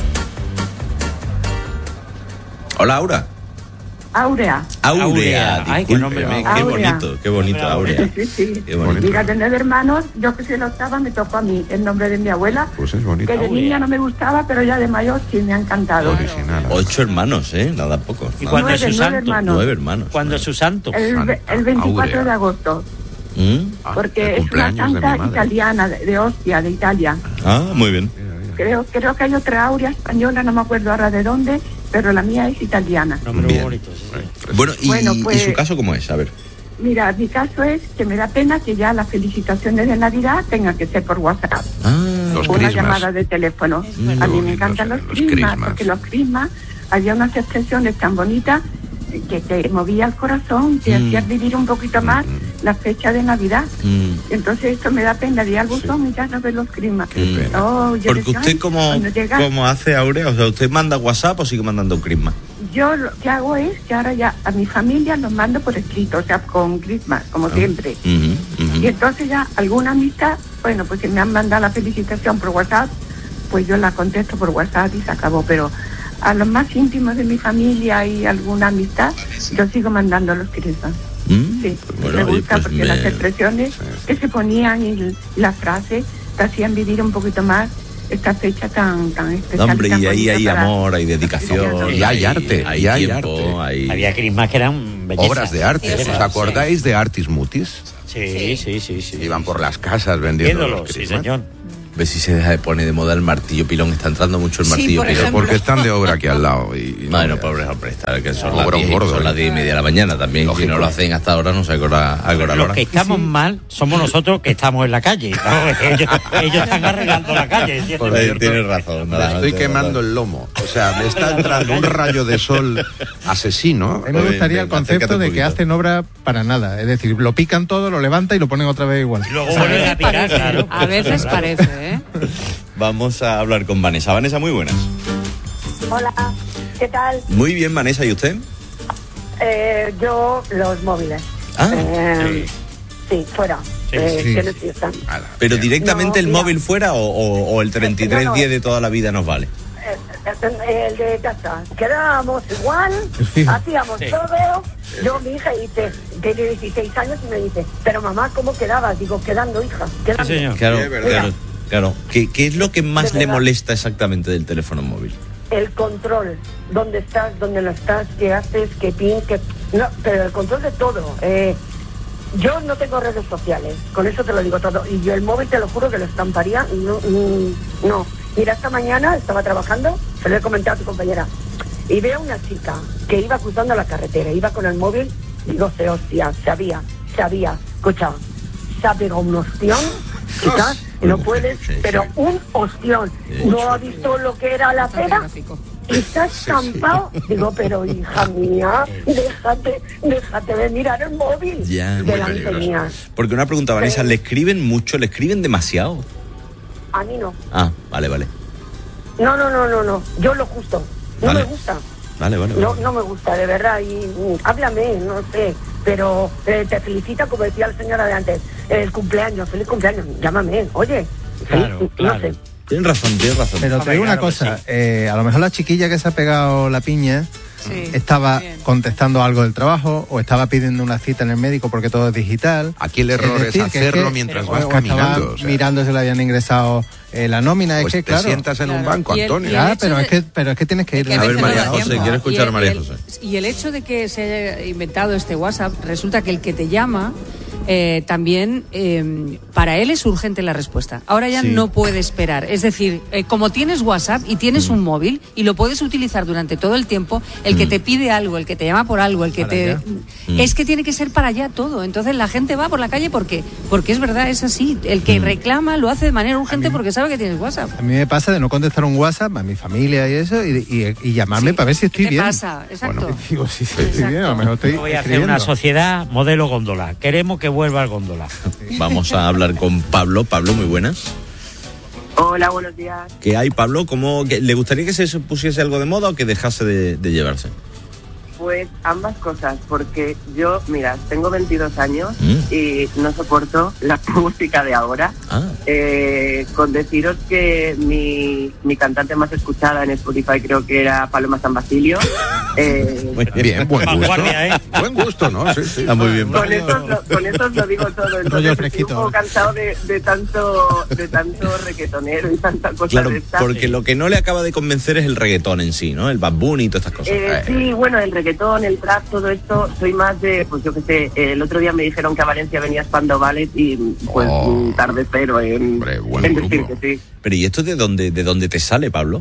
Hola, Aura. Áurea. Aurea. Aurea. Ay, qué nombre discúlpeme, más qué Aurea. bonito, qué bonito, Aurea. Sí, sí. Qué bonito. Mira, tener hermanos, yo que soy la octava, me tocó a mí el nombre de mi abuela, Pues es bonito. que de niña no me gustaba, pero ya de mayor sí me ha encantado. Original. Ocho hermanos, ¿eh? Nada poco. ¿Y Nada. cuándo es Nueve, su nueve santo? hermanos. Nueve hermanos. ¿Cuándo es su santo? El, ve- el veinticuatro de agosto, ¿Mm? Ah, porque el es una cumpleaños de mi santa madre. italiana, de, de Ostia, de Italia. Ah, muy bien. Creo, creo que hay otra Aurea española, no me acuerdo ahora de dónde, pero la mía es italiana. Nombre muy Bien. bonito, sí, sí. Bueno, ¿y, Bueno, pues- ¿y su caso cómo es? A ver. Mira, mi caso es que me da pena que ya las felicitaciones de Navidad tengan que ser por WhatsApp. Los Una crismas. llamada de teléfono. Mm, a mí qué me encantan los bonitos, crismas, los crismas. porque los crismas, había unas expresiones tan bonitas que te movía el corazón, te Mm. hacías vivir un poquito más la fecha de Navidad. Mm. Entonces esto me da pena, di al buzón y ya no ves los crismas. Oh, yo Porque decía, usted ay, como, cuando llega- como hace Aurea, o sea, ¿usted manda WhatsApp o sigue mandando un crisma? Yo lo que hago es que ahora ya a mi familia los mando por escrito, o sea, con Christmas, como siempre. Y entonces ya alguna amistad, bueno, pues si me han mandado la felicitación por WhatsApp, pues yo la contesto por WhatsApp y se acabó. Pero a los más íntimos de mi familia y alguna amistad, yo sigo mandando los Christmas. Sí, Bueno, me oye, gusta pues porque me- las expresiones que se ponían y las frases te hacían vivir un poquito más esta fecha tan tan especial. Hombre, tan y ahí bonita hay para- amor, hay dedicación. Y hay arte, hay y hay tiempo, arte. hay... Había crismas que eran bellezas. Obras de arte. Bellezas, ¿Os acordáis de Artis Mutis? Sí, sí, sí, sí. Iban por las casas vendiendo Viéndolo, los sí, crismas. señor. Ve si se deja de poner de moda el martillo pilón. Está entrando mucho el Sí, martillo por pilón. ejemplo. Porque están de obra aquí al lado. Y, bueno, pobre hombre, está, que son, las Obrón diez, gordo, son ¿eh? las diez y media de la mañana también. Si Lógico. no lo hacen hasta ahora, no sé a qué hora, a qué hora lo Los harán. que estamos mal somos nosotros que estamos en la calle. ¿no? ellos, ellos están arreglando la calle. ¿entiendes? Pues tienes razón. Me estoy quemando el lomo. O sea, me está entrando un rayo de sol asesino. A mí me gustaría el concepto de que hacen obra para nada. Es decir, lo pican todo, lo levantan y lo ponen otra vez igual. Luego A veces parece, a veces parece, ¿eh? Vamos a hablar con Vanessa. Vanessa, muy buenas. Hola, ¿qué tal? Muy bien, Vanessa, ¿y usted? Eh, yo, los móviles. Ah, Eh, sí, fuera. Sí, Eh, sí. que no existan. ¿Pero directamente No, el mira. móvil fuera o, o- o el treinta y tres No, no. diez de toda la vida nos vale? Eh, eh, el de casa. Quedábamos igual, fijo. hacíamos Sí. todo. Yo, mi hija, dice, tiene dieciséis años y me dice, pero mamá, ¿cómo quedabas? Digo, quedando, hija, quedando. Claro, Mira, claro, claro. ¿Qué, qué es lo que más De le verdad. molesta exactamente del teléfono móvil? El control, dónde estás, dónde no estás, qué haces, qué pin, qué... No, pero el control de todo. Eh, yo no tengo redes sociales, con eso te lo digo todo. Y yo el móvil, te lo juro que lo estamparía. No, mm, no. Mira, esta mañana estaba trabajando, se lo he comentado a tu compañera, y veo una chica que iba cruzando la carretera, iba con el móvil, digo, se hostia, sabía, sabía, escucha, se ha pegado un ostión, chicas, no puedes, pero un ostión. ¿No ha visto lo que era la acera? Y se ha estampado. Digo, pero hija mía, déjate, déjate de mirar el móvil Ya, muy delante peligroso. mía. Porque una pregunta, Vanessa, ¿le escriben mucho? ¿Le escriben demasiado? A mí no. Ah, vale, vale. No, no, no, no, no. Yo lo justo. No Vale. me gusta. Vale, vale. No, vale. no me gusta, de verdad. Y mm, háblame, no sé. Pero eh, te felicita, como decía el señor de antes, el cumpleaños, feliz cumpleaños. Llámame, oye. Claro, No sé. Tienes razón, tienes razón. Pero te digo una cosa, eh, a lo mejor la chiquilla que se ha pegado la piña Sí, estaba contestando algo del trabajo o estaba pidiendo una cita en el médico porque todo es digital. Aquí el error es decir, que hacerlo que- mientras o- vas o caminando, estaba o sea. mirando si le habían ingresado eh, la nómina. Pues es que, te claro. sientas en un Claro. banco, Y el- Antonio. y el Ya, hecho pero, de- es que, pero es que tienes que ir. Que a veces no da tiempo. Y el- y el- Y el hecho de que se haya inventado este WhatsApp, resulta que el que te llama eh, también eh, para él es urgente la respuesta. Ahora ya Sí. no puede esperar. Es decir, eh, como tienes WhatsApp y tienes un móvil y lo puedes utilizar durante todo el tiempo, el que te pide algo, el que te llama por algo, el que Para te... allá. Es que tiene que ser para allá todo. Entonces la gente va por la calle porque porque es verdad, es así. El que reclama lo hace de manera urgente porque sabe que tienes WhatsApp. A mí me pasa de no contestar un WhatsApp a mi familia y eso y, y- y llamarme para ver si estoy ¿Qué bien. pasa? Exacto. Y digo, sí, sí, estoy bien, a lo mejor estoy Voy a hacer escribiendo. una sociedad modelo góndola. Queremos que vuelva el góndola. Vamos a hablar con Pablo. Pablo, muy buenas. Hola, buenos días. ¿Qué hay, Pablo? ¿Cómo, que- ¿Le gustaría que se pusiese algo de moda o que dejase de, de llevarse? Pues ambas cosas, porque yo, mira, tengo veintidós años Mm. y no soporto la música de ahora. Ah. Eh, con deciros que mi, mi cantante más escuchada en Spotify creo que era Paloma San Basilio. Eh, Muy bien, buen gusto. Vanguardia, ¿eh? Buen gusto, ¿no? Sí, sí. Está muy bien. Con eso, os lo, con eso os lo digo todo. Entonces estoy un poco cansado de, de tanto de tanto reggaetonero y tanta cosa Claro, de esta. porque lo que no le acaba de convencer es el reggaetón en sí, ¿no? El Bad Bunny y todas estas cosas. Eh, sí, bueno, el reggaetón, el trap, todo esto, soy más de, pues yo qué sé, eh, el otro día me dijeron que a Valencia venía Spandau Ballet y pues Oh. tarde cero en, en decir que sí. Pero ¿y esto de dónde, de dónde te sale, Pablo?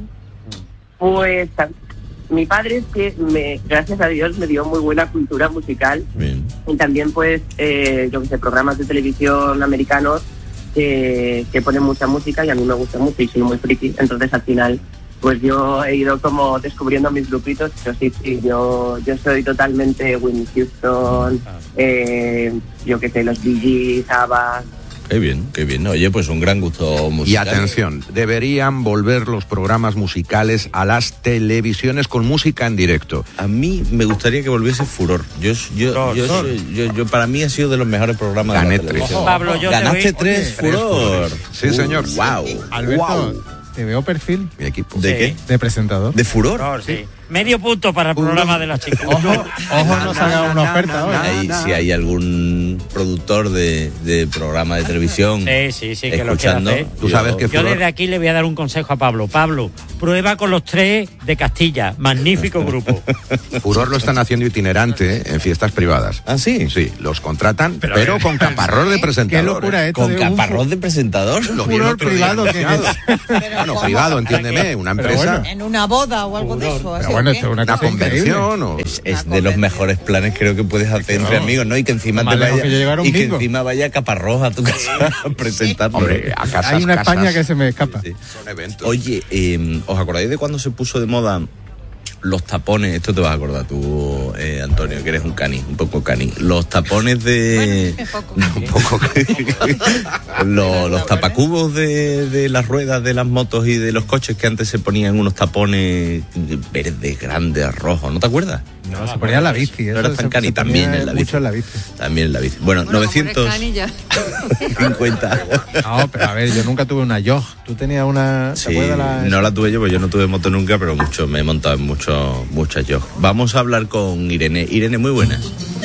Pues ta- mi padre es que, me, gracias a Dios, me dio muy buena cultura musical. Y también, pues, eh, yo que sé, programas de televisión americanos que, que ponen mucha música y a mí me gusta mucho y soy muy friki. Entonces, al final, pues yo he ido como descubriendo mis grupitos, pero sí, sí, yo, yo soy totalmente Whitney Houston, eh, yo qué sé, los Bee Gees, ABBA. Qué bien, qué bien. Oye, pues un gran gusto musical. Y atención, deberían volver los programas musicales a las televisiones con música en directo. A mí me gustaría que volviese Furor. Yo, yo, Furor. yo, soy, yo, yo para mí ha sido de los mejores programas. Gané de la tres. televisión. Pablo, yo Ganaste te tres, Tres Furor. Sí, señor. Uh, wow. Alberto, Wow. te veo perfil. Mi equipo. ¿De Sí. qué? De presentador. ¿De Furor? Furor, sí. Medio punto para el programa de las chicas. Ojo, ojo, nos haga una oferta hoy. Ahí, si hay algún productor de, de programa de televisión Sí, sí, sí, que lo quiere escuchando, hacer. Tú sabes que Yo Furor- desde aquí le voy a dar un consejo a Pablo. Pablo, prueba con los tres de Castilla. Magnífico grupo. Furor lo están haciendo itinerante en fiestas privadas. ¿Ah, sí? Sí, los contratan, pero, Pero, con caparrós de presentador. Qué locura ¿eh? esto con de un caparrós de presentador. Lo vi el furor otro día privado que anunciado. es. Bueno, privado, entiéndeme, una Pero empresa. bueno. En una boda o algo de eso. Pero ¿así bueno, o esto es qué? una Una cosa convención o... Es, es de los mejores planes creo que puedes hacer entre amigos, ¿no? Y que encima Más te lejos vaya que llegar a un y que bingo. encima vaya Caparrós a tu casa a presentarlo. Hombre, a casas, Hay una casas. España que se me escapa. Sí. Son eventos. Oye, eh, ¿os acordáis de cuando se puso de moda los tapones? Esto te vas a acordar tú, eh, Antonio, que eres un cani, un poco cani. Los tapones de... un poco los, los tapacubos de, de las ruedas de las motos y de los coches, que antes se ponían unos tapones verdes, grandes, rojos, ¿no te acuerdas? No, se ponía en la bici. No eso eras tan se- cani, se también ponía en la bici. mucho en la bici. También en la bici. Bueno, novecientos cincuenta. No, pero a ver, yo nunca tuve una Yog. Tú tenías una... ¿Te Sí, acuerdas la...? no la tuve yo, pues yo no tuve moto nunca, pero mucho, me he montado en mucho, muchas yo. Vamos a hablar con Irene. Irene, muy buenas.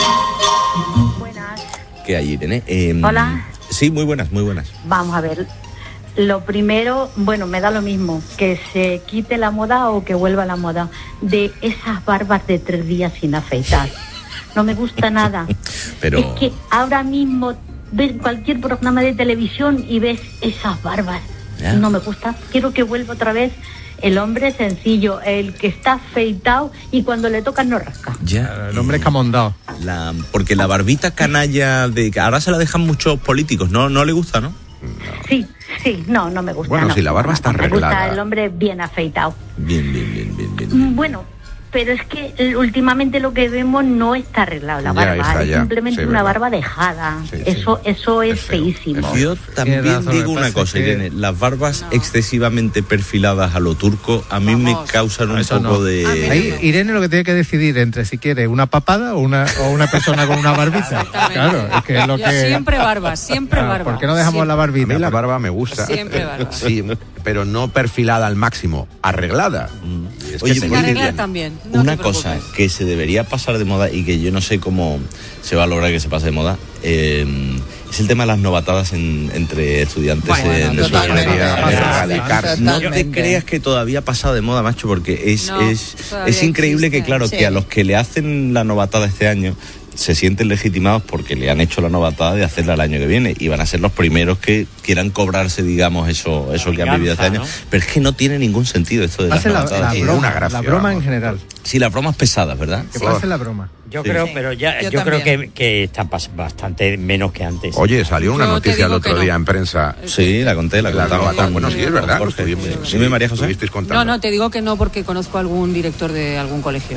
Buenas. ¿Qué hay, Irene? Eh, Hola. Sí, muy buenas, muy buenas. Vamos a ver. Lo primero, bueno, me da lo mismo, que se quite la moda o que vuelva la moda de esas barbas de tres días sin afeitar. No me gusta nada. Pero... Es que ahora mismo ves cualquier programa de televisión y ves esas barbas. Ya. No me gusta. Quiero que vuelva otra vez el hombre sencillo, el que está afeitado y cuando le tocan no rasca. Ya, el hombre camondado. La, porque la barbita canalla de que ahora se la dejan muchos políticos, no, no le gusta, ¿no? Sí, sí, no, no me gusta. Bueno, no. si la barba está Me gusta arreglada. el hombre bien afeitado. Bien, bien, bien, bien, bien. Mm, Bueno, pero es que eh, últimamente lo que vemos no está arreglado la Ya barba, está, es ya. simplemente Sí, una verdad. barba dejada. Sí, sí. eso eso es, feísimo. Yo también Qué razón, digo lo que una pasa cosa, es que- Irene, las barbas excesivamente perfiladas a lo turco a mí me causan un Eso poco no. de... Ahí Irene lo que tiene que decidir entre si quiere una papada o una, o una persona con una barbita. Claro, es que es lo Yo que... siempre barba, siempre Ah, barba. ¿por qué no dejamos la barbita? A mí la barba me gusta. Siempre barba. Sí, pero no perfilada al máximo, arreglada. Y es que Oye, se pues, ve Arreglar bien. también. No una te cosa preocupes. que se debería pasar de moda y que yo no sé cómo se va a lograr que se pase de moda eh, es el tema de las novatadas en- entre estudiantes Bueno, en Eso totalmente. debería Totalmente. erradicarse. no te Totalmente. creas que todavía ha pasado de moda, macho, porque es, No, es, todavía es increíble existe. que, claro, Sí. que a los que le hacen la novatada este año se sienten legitimados porque le han hecho la novatada de hacerla el año que viene y van a ser los primeros que quieran cobrarse, digamos, eso, eso que han vivido este año. venganza, ¿no? Pero es que no tiene ningún sentido esto de las Hace la, novatadas. la Tiene broma, una gracia, la broma en vamos. general. Sí, las bromas pesadas, ¿verdad? Que pase la broma. Yo Sí. creo, Sí. pero ya, Yo yo, creo también. que, que están pas- bastante menos que antes. Oye, salió una Yo te noticia el digo que otro no. día en prensa. Sí, la conté, la La contaba. novatada. con- Bueno, sí, es verdad. Jorge. lo estuvimos- Dime, María José. estuvisteis contando. No, no, te digo que no porque conozco a algún director de algún colegio.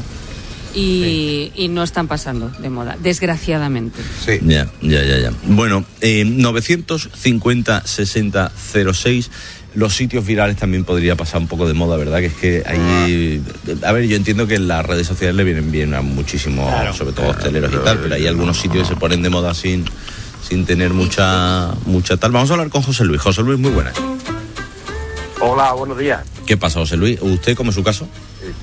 Y, y no están pasando de moda, desgraciadamente. Sí. Ya, ya, ya, ya. Bueno, eh, novecientos cincuenta sesenta cero seis. Los sitios virales también podría pasar un poco de moda, ¿verdad? Que es que ahí... A ver, yo entiendo que las redes sociales le vienen bien a muchísimos, Claro. sobre todo hosteleros y pero- tal, pero hay algunos sitios que se ponen de moda sin, sin tener mucha, mucha tal. Vamos a hablar con José Luis. José Luis, muy buenas. Hola, buenos días. ¿Qué pasa, José Luis? ¿Usted cómo es su caso?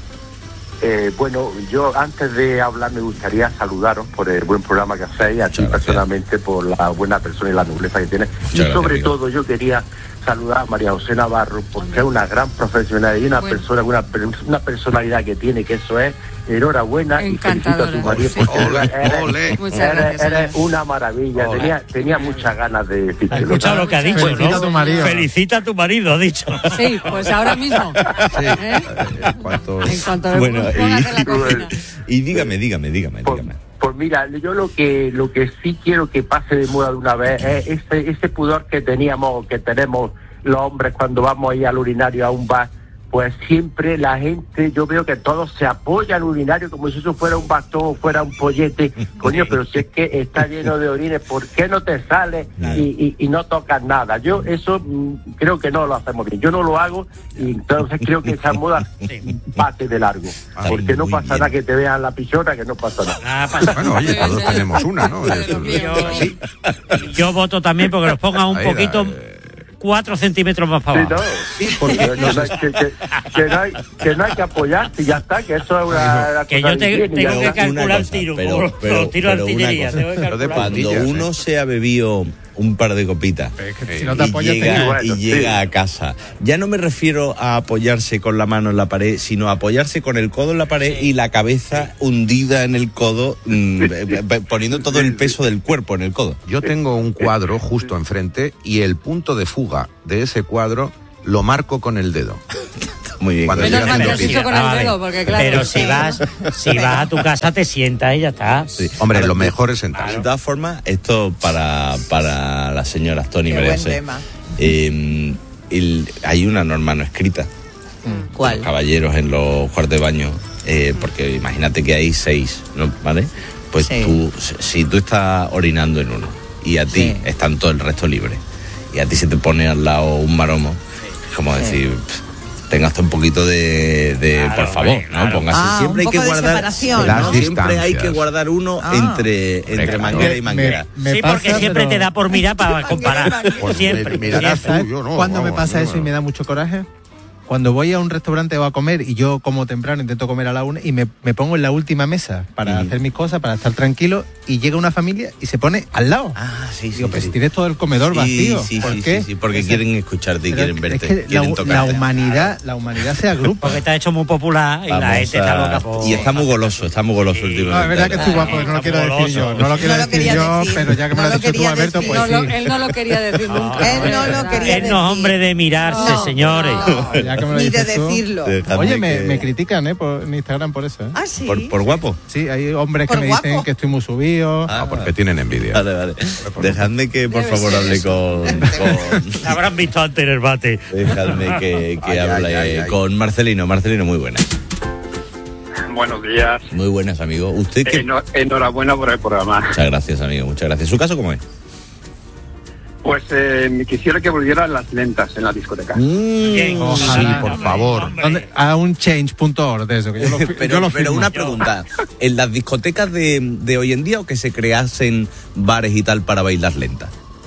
Eh, bueno, yo antes de hablar me gustaría saludaros por el buen programa que hacéis, a ti personalmente por la buena persona y la nobleza que tienes. Y gracias, sobre amigo. todo yo quería saludar a María José Navarro porque es una gran profesional y una Bueno. persona, una, per- una personalidad que tiene, que eso es enhorabuena y felicito a tu Encantadora. marido Sí. porque Ole, eres, ole. Muchas eres- gracias, eres Ole. una maravilla. Ole. Tenía, tenía muchas ganas de decirte. ¿Has escuchado lo que ha dicho, Felicita no? a tu marido. Felicita a tu marido, ha dicho. Sí, pues ahora mismo. ¿Eh? ¿Cuánto- En cuanto Bueno, me pongas en la y, cocina. y dígame, dígame, dígame, Pues, dígame. pues mira, yo lo que lo que sí quiero que pase de moda de una vez es ese, ese pudor que teníamos, que tenemos los hombres cuando vamos ahí al urinario a un bar, pues siempre la gente, yo veo que todos se apoyan al urinario como si eso fuera un bastón o fuera un pollete. Coño, pero si es que está lleno de orines, ¿por qué no te sales y, y, y no tocas nada? Yo eso mm, creo que no lo hacemos bien. Yo no lo hago y entonces creo que esa moda pase de largo. Porque no pasa nada que te vean la pichona, que no pasa nada. Bueno, oye, todos tenemos una, ¿no? Yo, sí. Yo voto también porque los pongan un poquito... cuatro centímetros más para abajo. Sí, no, sí, porque no, no, que, que, que, no hay, que no hay que apoyarte y ya está, que eso es una, una que cosa yo te, tengo que calcular el tiro, pero, pero, pero, los tiros de pero artillería. Cosa, tengo que cuando uno se ha bebido un par de copitas si no te y apoyas, llega, te... bueno, y llega sí. a casa, ya no me refiero a apoyarse con la mano en la pared, sino a apoyarse con el codo en la pared sí. y la cabeza sí. hundida en el codo, mmm, poniendo todo el peso del cuerpo en el codo. Yo tengo un cuadro justo enfrente y el punto de fuga de ese cuadro lo marco con el dedo. Muy bien. Cuando menos mal que has dicho con el dedo, porque claro. Pero si vas, si vas a tu casa te sientas y ya está. Sí. Hombre, ahora, lo mejor es sentarse. De todas formas, esto para, para las señoras Tony merece. Eh, el, hay una norma no escrita. ¿Cuál? Los caballeros en los cuartos de baño, eh, porque imagínate que hay seis, ¿no? ¿Vale? Pues sí. tú, si tú estás orinando en uno y a ti sí. están todo el resto libres y a ti se te pone al lado un maromo, es como sí. decir... tengas un poquito de, de claro, por favor, hombre, claro. ¿no? Póngase, ah, siempre hay que guardar, ¿no? siempre hay que guardar uno ah. entre, entre claro. manguera y manguera. Me, me sí, pasa, porque siempre pero... te da por mirar para comparar. Pues siempre. Me, siempre. Tú, no, ¿Cuándo vamos, me pasa no, eso no. y me da mucho coraje? Cuando voy a un restaurante o a comer y yo como temprano, intento comer a la una y me, me pongo en la última mesa para mm. hacer mis cosas, para estar tranquilo, y llega una familia y se pone al lado. Ah, sí, sí. Digo, pues sí. tienes todo el comedor sí, vacío. Sí, ¿Por sí, qué? Sí, sí, porque Esa... quieren escucharte y Pero quieren verte. Es que quieren la, la humanidad, la humanidad se agrupa. Porque está hecho muy popular y Vamos la gente a... está loca por... Y está muy goloso, está muy goloso el tipo. No, es verdad que estoy guapo, no lo quiero decir yo. No lo quiero decir yo, pero ya que me lo has dicho tú, Alberto, pues sí. Él no lo quería decir nunca. Él no lo quería decir. Él no es hombre de mirarse, señores. Ni de decirlo. Oye, me, me critican, ¿eh? Por, en Instagram por eso, ¿eh? ¿Ah, sí? ¿Por, por guapo? Sí, hay hombres que me guapo? dicen que estoy muy subido. Ah, porque tienen envidia. Vale, vale. Dejadme que, por Debe favor, hable con, con... Habrán visto antes en el bate. Dejadme que, que ay, hable ay, ay, ay. con Marcelino. Marcelino, muy buenas. Buenos días. Muy buenas, amigo. ¿Usted qué? Enhor- enhorabuena por el programa. Muchas gracias, amigo. Muchas gracias. ¿Su caso cómo es? Pues eh, quisiera que volvieran las lentas en la discoteca. Mm, Ojalá, sí, por hombre, favor. Hombre. A un change punto org de eso. Que yo lo, pero yo lo pero una pregunta. ¿En las discotecas de, de hoy en día o que se creasen bares y tal para bailar lentas?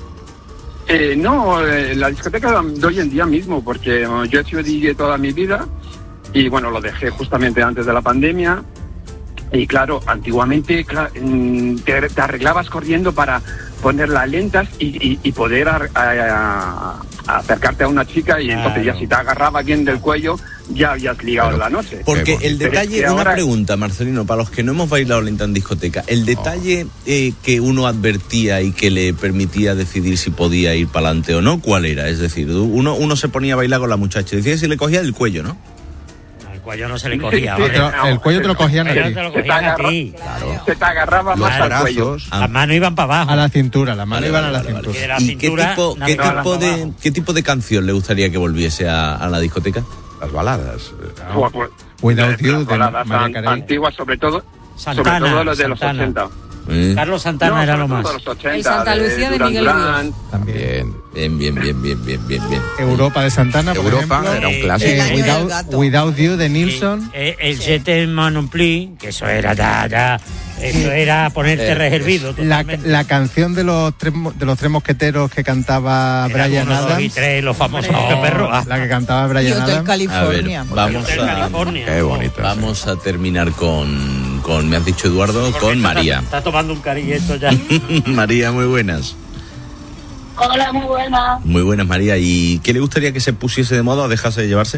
Eh, no, eh, la discoteca de hoy en día mismo, porque uh, yo he sido D J toda mi vida y bueno, lo dejé justamente antes de la pandemia. Y claro, antiguamente cl- te, te arreglabas corriendo para poner las lentas y, y, y poder a, a, a acercarte a una chica y claro. entonces ya si te agarraba bien del cuello ya habías ligado claro. la noche. Porque el detalle, una ahora... pregunta, Marcelino, para los que no hemos bailado lenta en discoteca, el detalle eh, que uno advertía y que le permitía decidir si podía ir para adelante o no, ¿cuál era? Es decir, uno, uno se ponía a bailar con la muchacha y decía si le cogía el cuello, ¿no? El cuello no se le cogía. Sí, sí, el cuello te lo cogían a ti. Te lo cogían a ti. Claro. Se te agarraba más al cuello. Las manos iban para abajo. A la cintura, las manos vale, iban vale, a la vale, cintura. Vale. ¿Y qué tipo, qué, tipo de, qué tipo de canción le gustaría que volviese a, a la discoteca? Las baladas. Pues, pues, Without You, las baladas an, antiguas, sobre todo, Santana, sobre todo los de Santana. los ochenta. ¿Eh? Carlos Santana no, era lo más. ochenta, el Santa Lucía de, de Miguel Ríos. También. Bien, bien, bien, bien, bien, bien, bien. Europa de Santana, por Europa ejemplo. era un clásico. Eh, without, without You de Nilsson. Eh, eh, el Jete Monompli, que eso era ya, ya, eso era ponerte eh, reservido. La, la canción de los tres de los tres mosqueteros que cantaba era Brian uno, Adams. Dos y tres, los famosos oh, perros. Ah. La que cantaba Brian Adams. Hotel California. A ver, vamos Hotel a, California. Qué bonito. Vamos a terminar con, con, me has dicho Eduardo, Porque con María. Está, está tomando un cariño esto ya. María, muy buenas. Hola, muy buenas. Muy buenas, María. ¿Y qué le gustaría que se pusiese de moda o dejase de llevarse?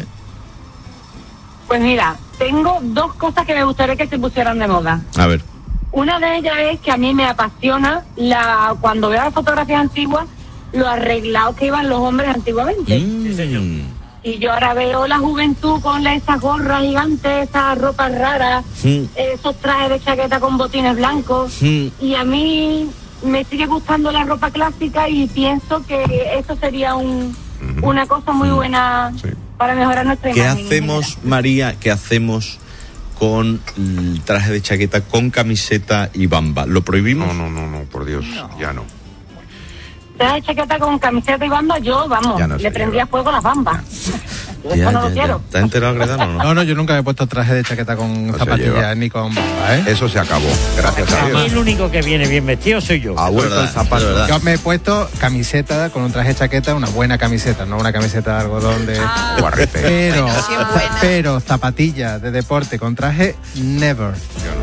Pues mira, tengo dos cosas que me gustaría que se pusieran de moda. A ver. Una de ellas es que a mí me apasiona la cuando veo las fotografías antiguas, lo arreglados que iban los hombres antiguamente. Mm. Sí, señor. Y yo ahora veo la juventud con esas gorras gigantes, esas ropas raras, mm. esos trajes de chaqueta con botines blancos. Mm. Y a mí me sigue gustando la ropa clásica y pienso que eso sería un, mm. una cosa muy buena sí. para mejorar nuestra ¿Qué imagen. hacemos, María, qué hacemos con el traje de chaqueta con camiseta y bamba? ¿Lo prohibimos? No, no, no, no, por Dios, no. ya no. Traje de chaqueta con camiseta y banda, yo, vamos, Ya no le se prendía fuego a las bambas. Yo Ya, eso no ya, lo ya. quiero. ¿Te has enterado, Gredano, o no? No, no, yo nunca me he puesto traje de chaqueta con se zapatillas lleva. ni con bamba, ¿eh? Eso se acabó, gracias a A mí Dios. el único que viene bien vestido soy yo. Ha vuelto el zapato. Yo me he puesto camiseta con un traje de chaqueta, una buena camiseta, no una camiseta de algodón de... Guarrete. Pero, Bueno, sí es buena. pero zapatillas de deporte con traje, never. Yo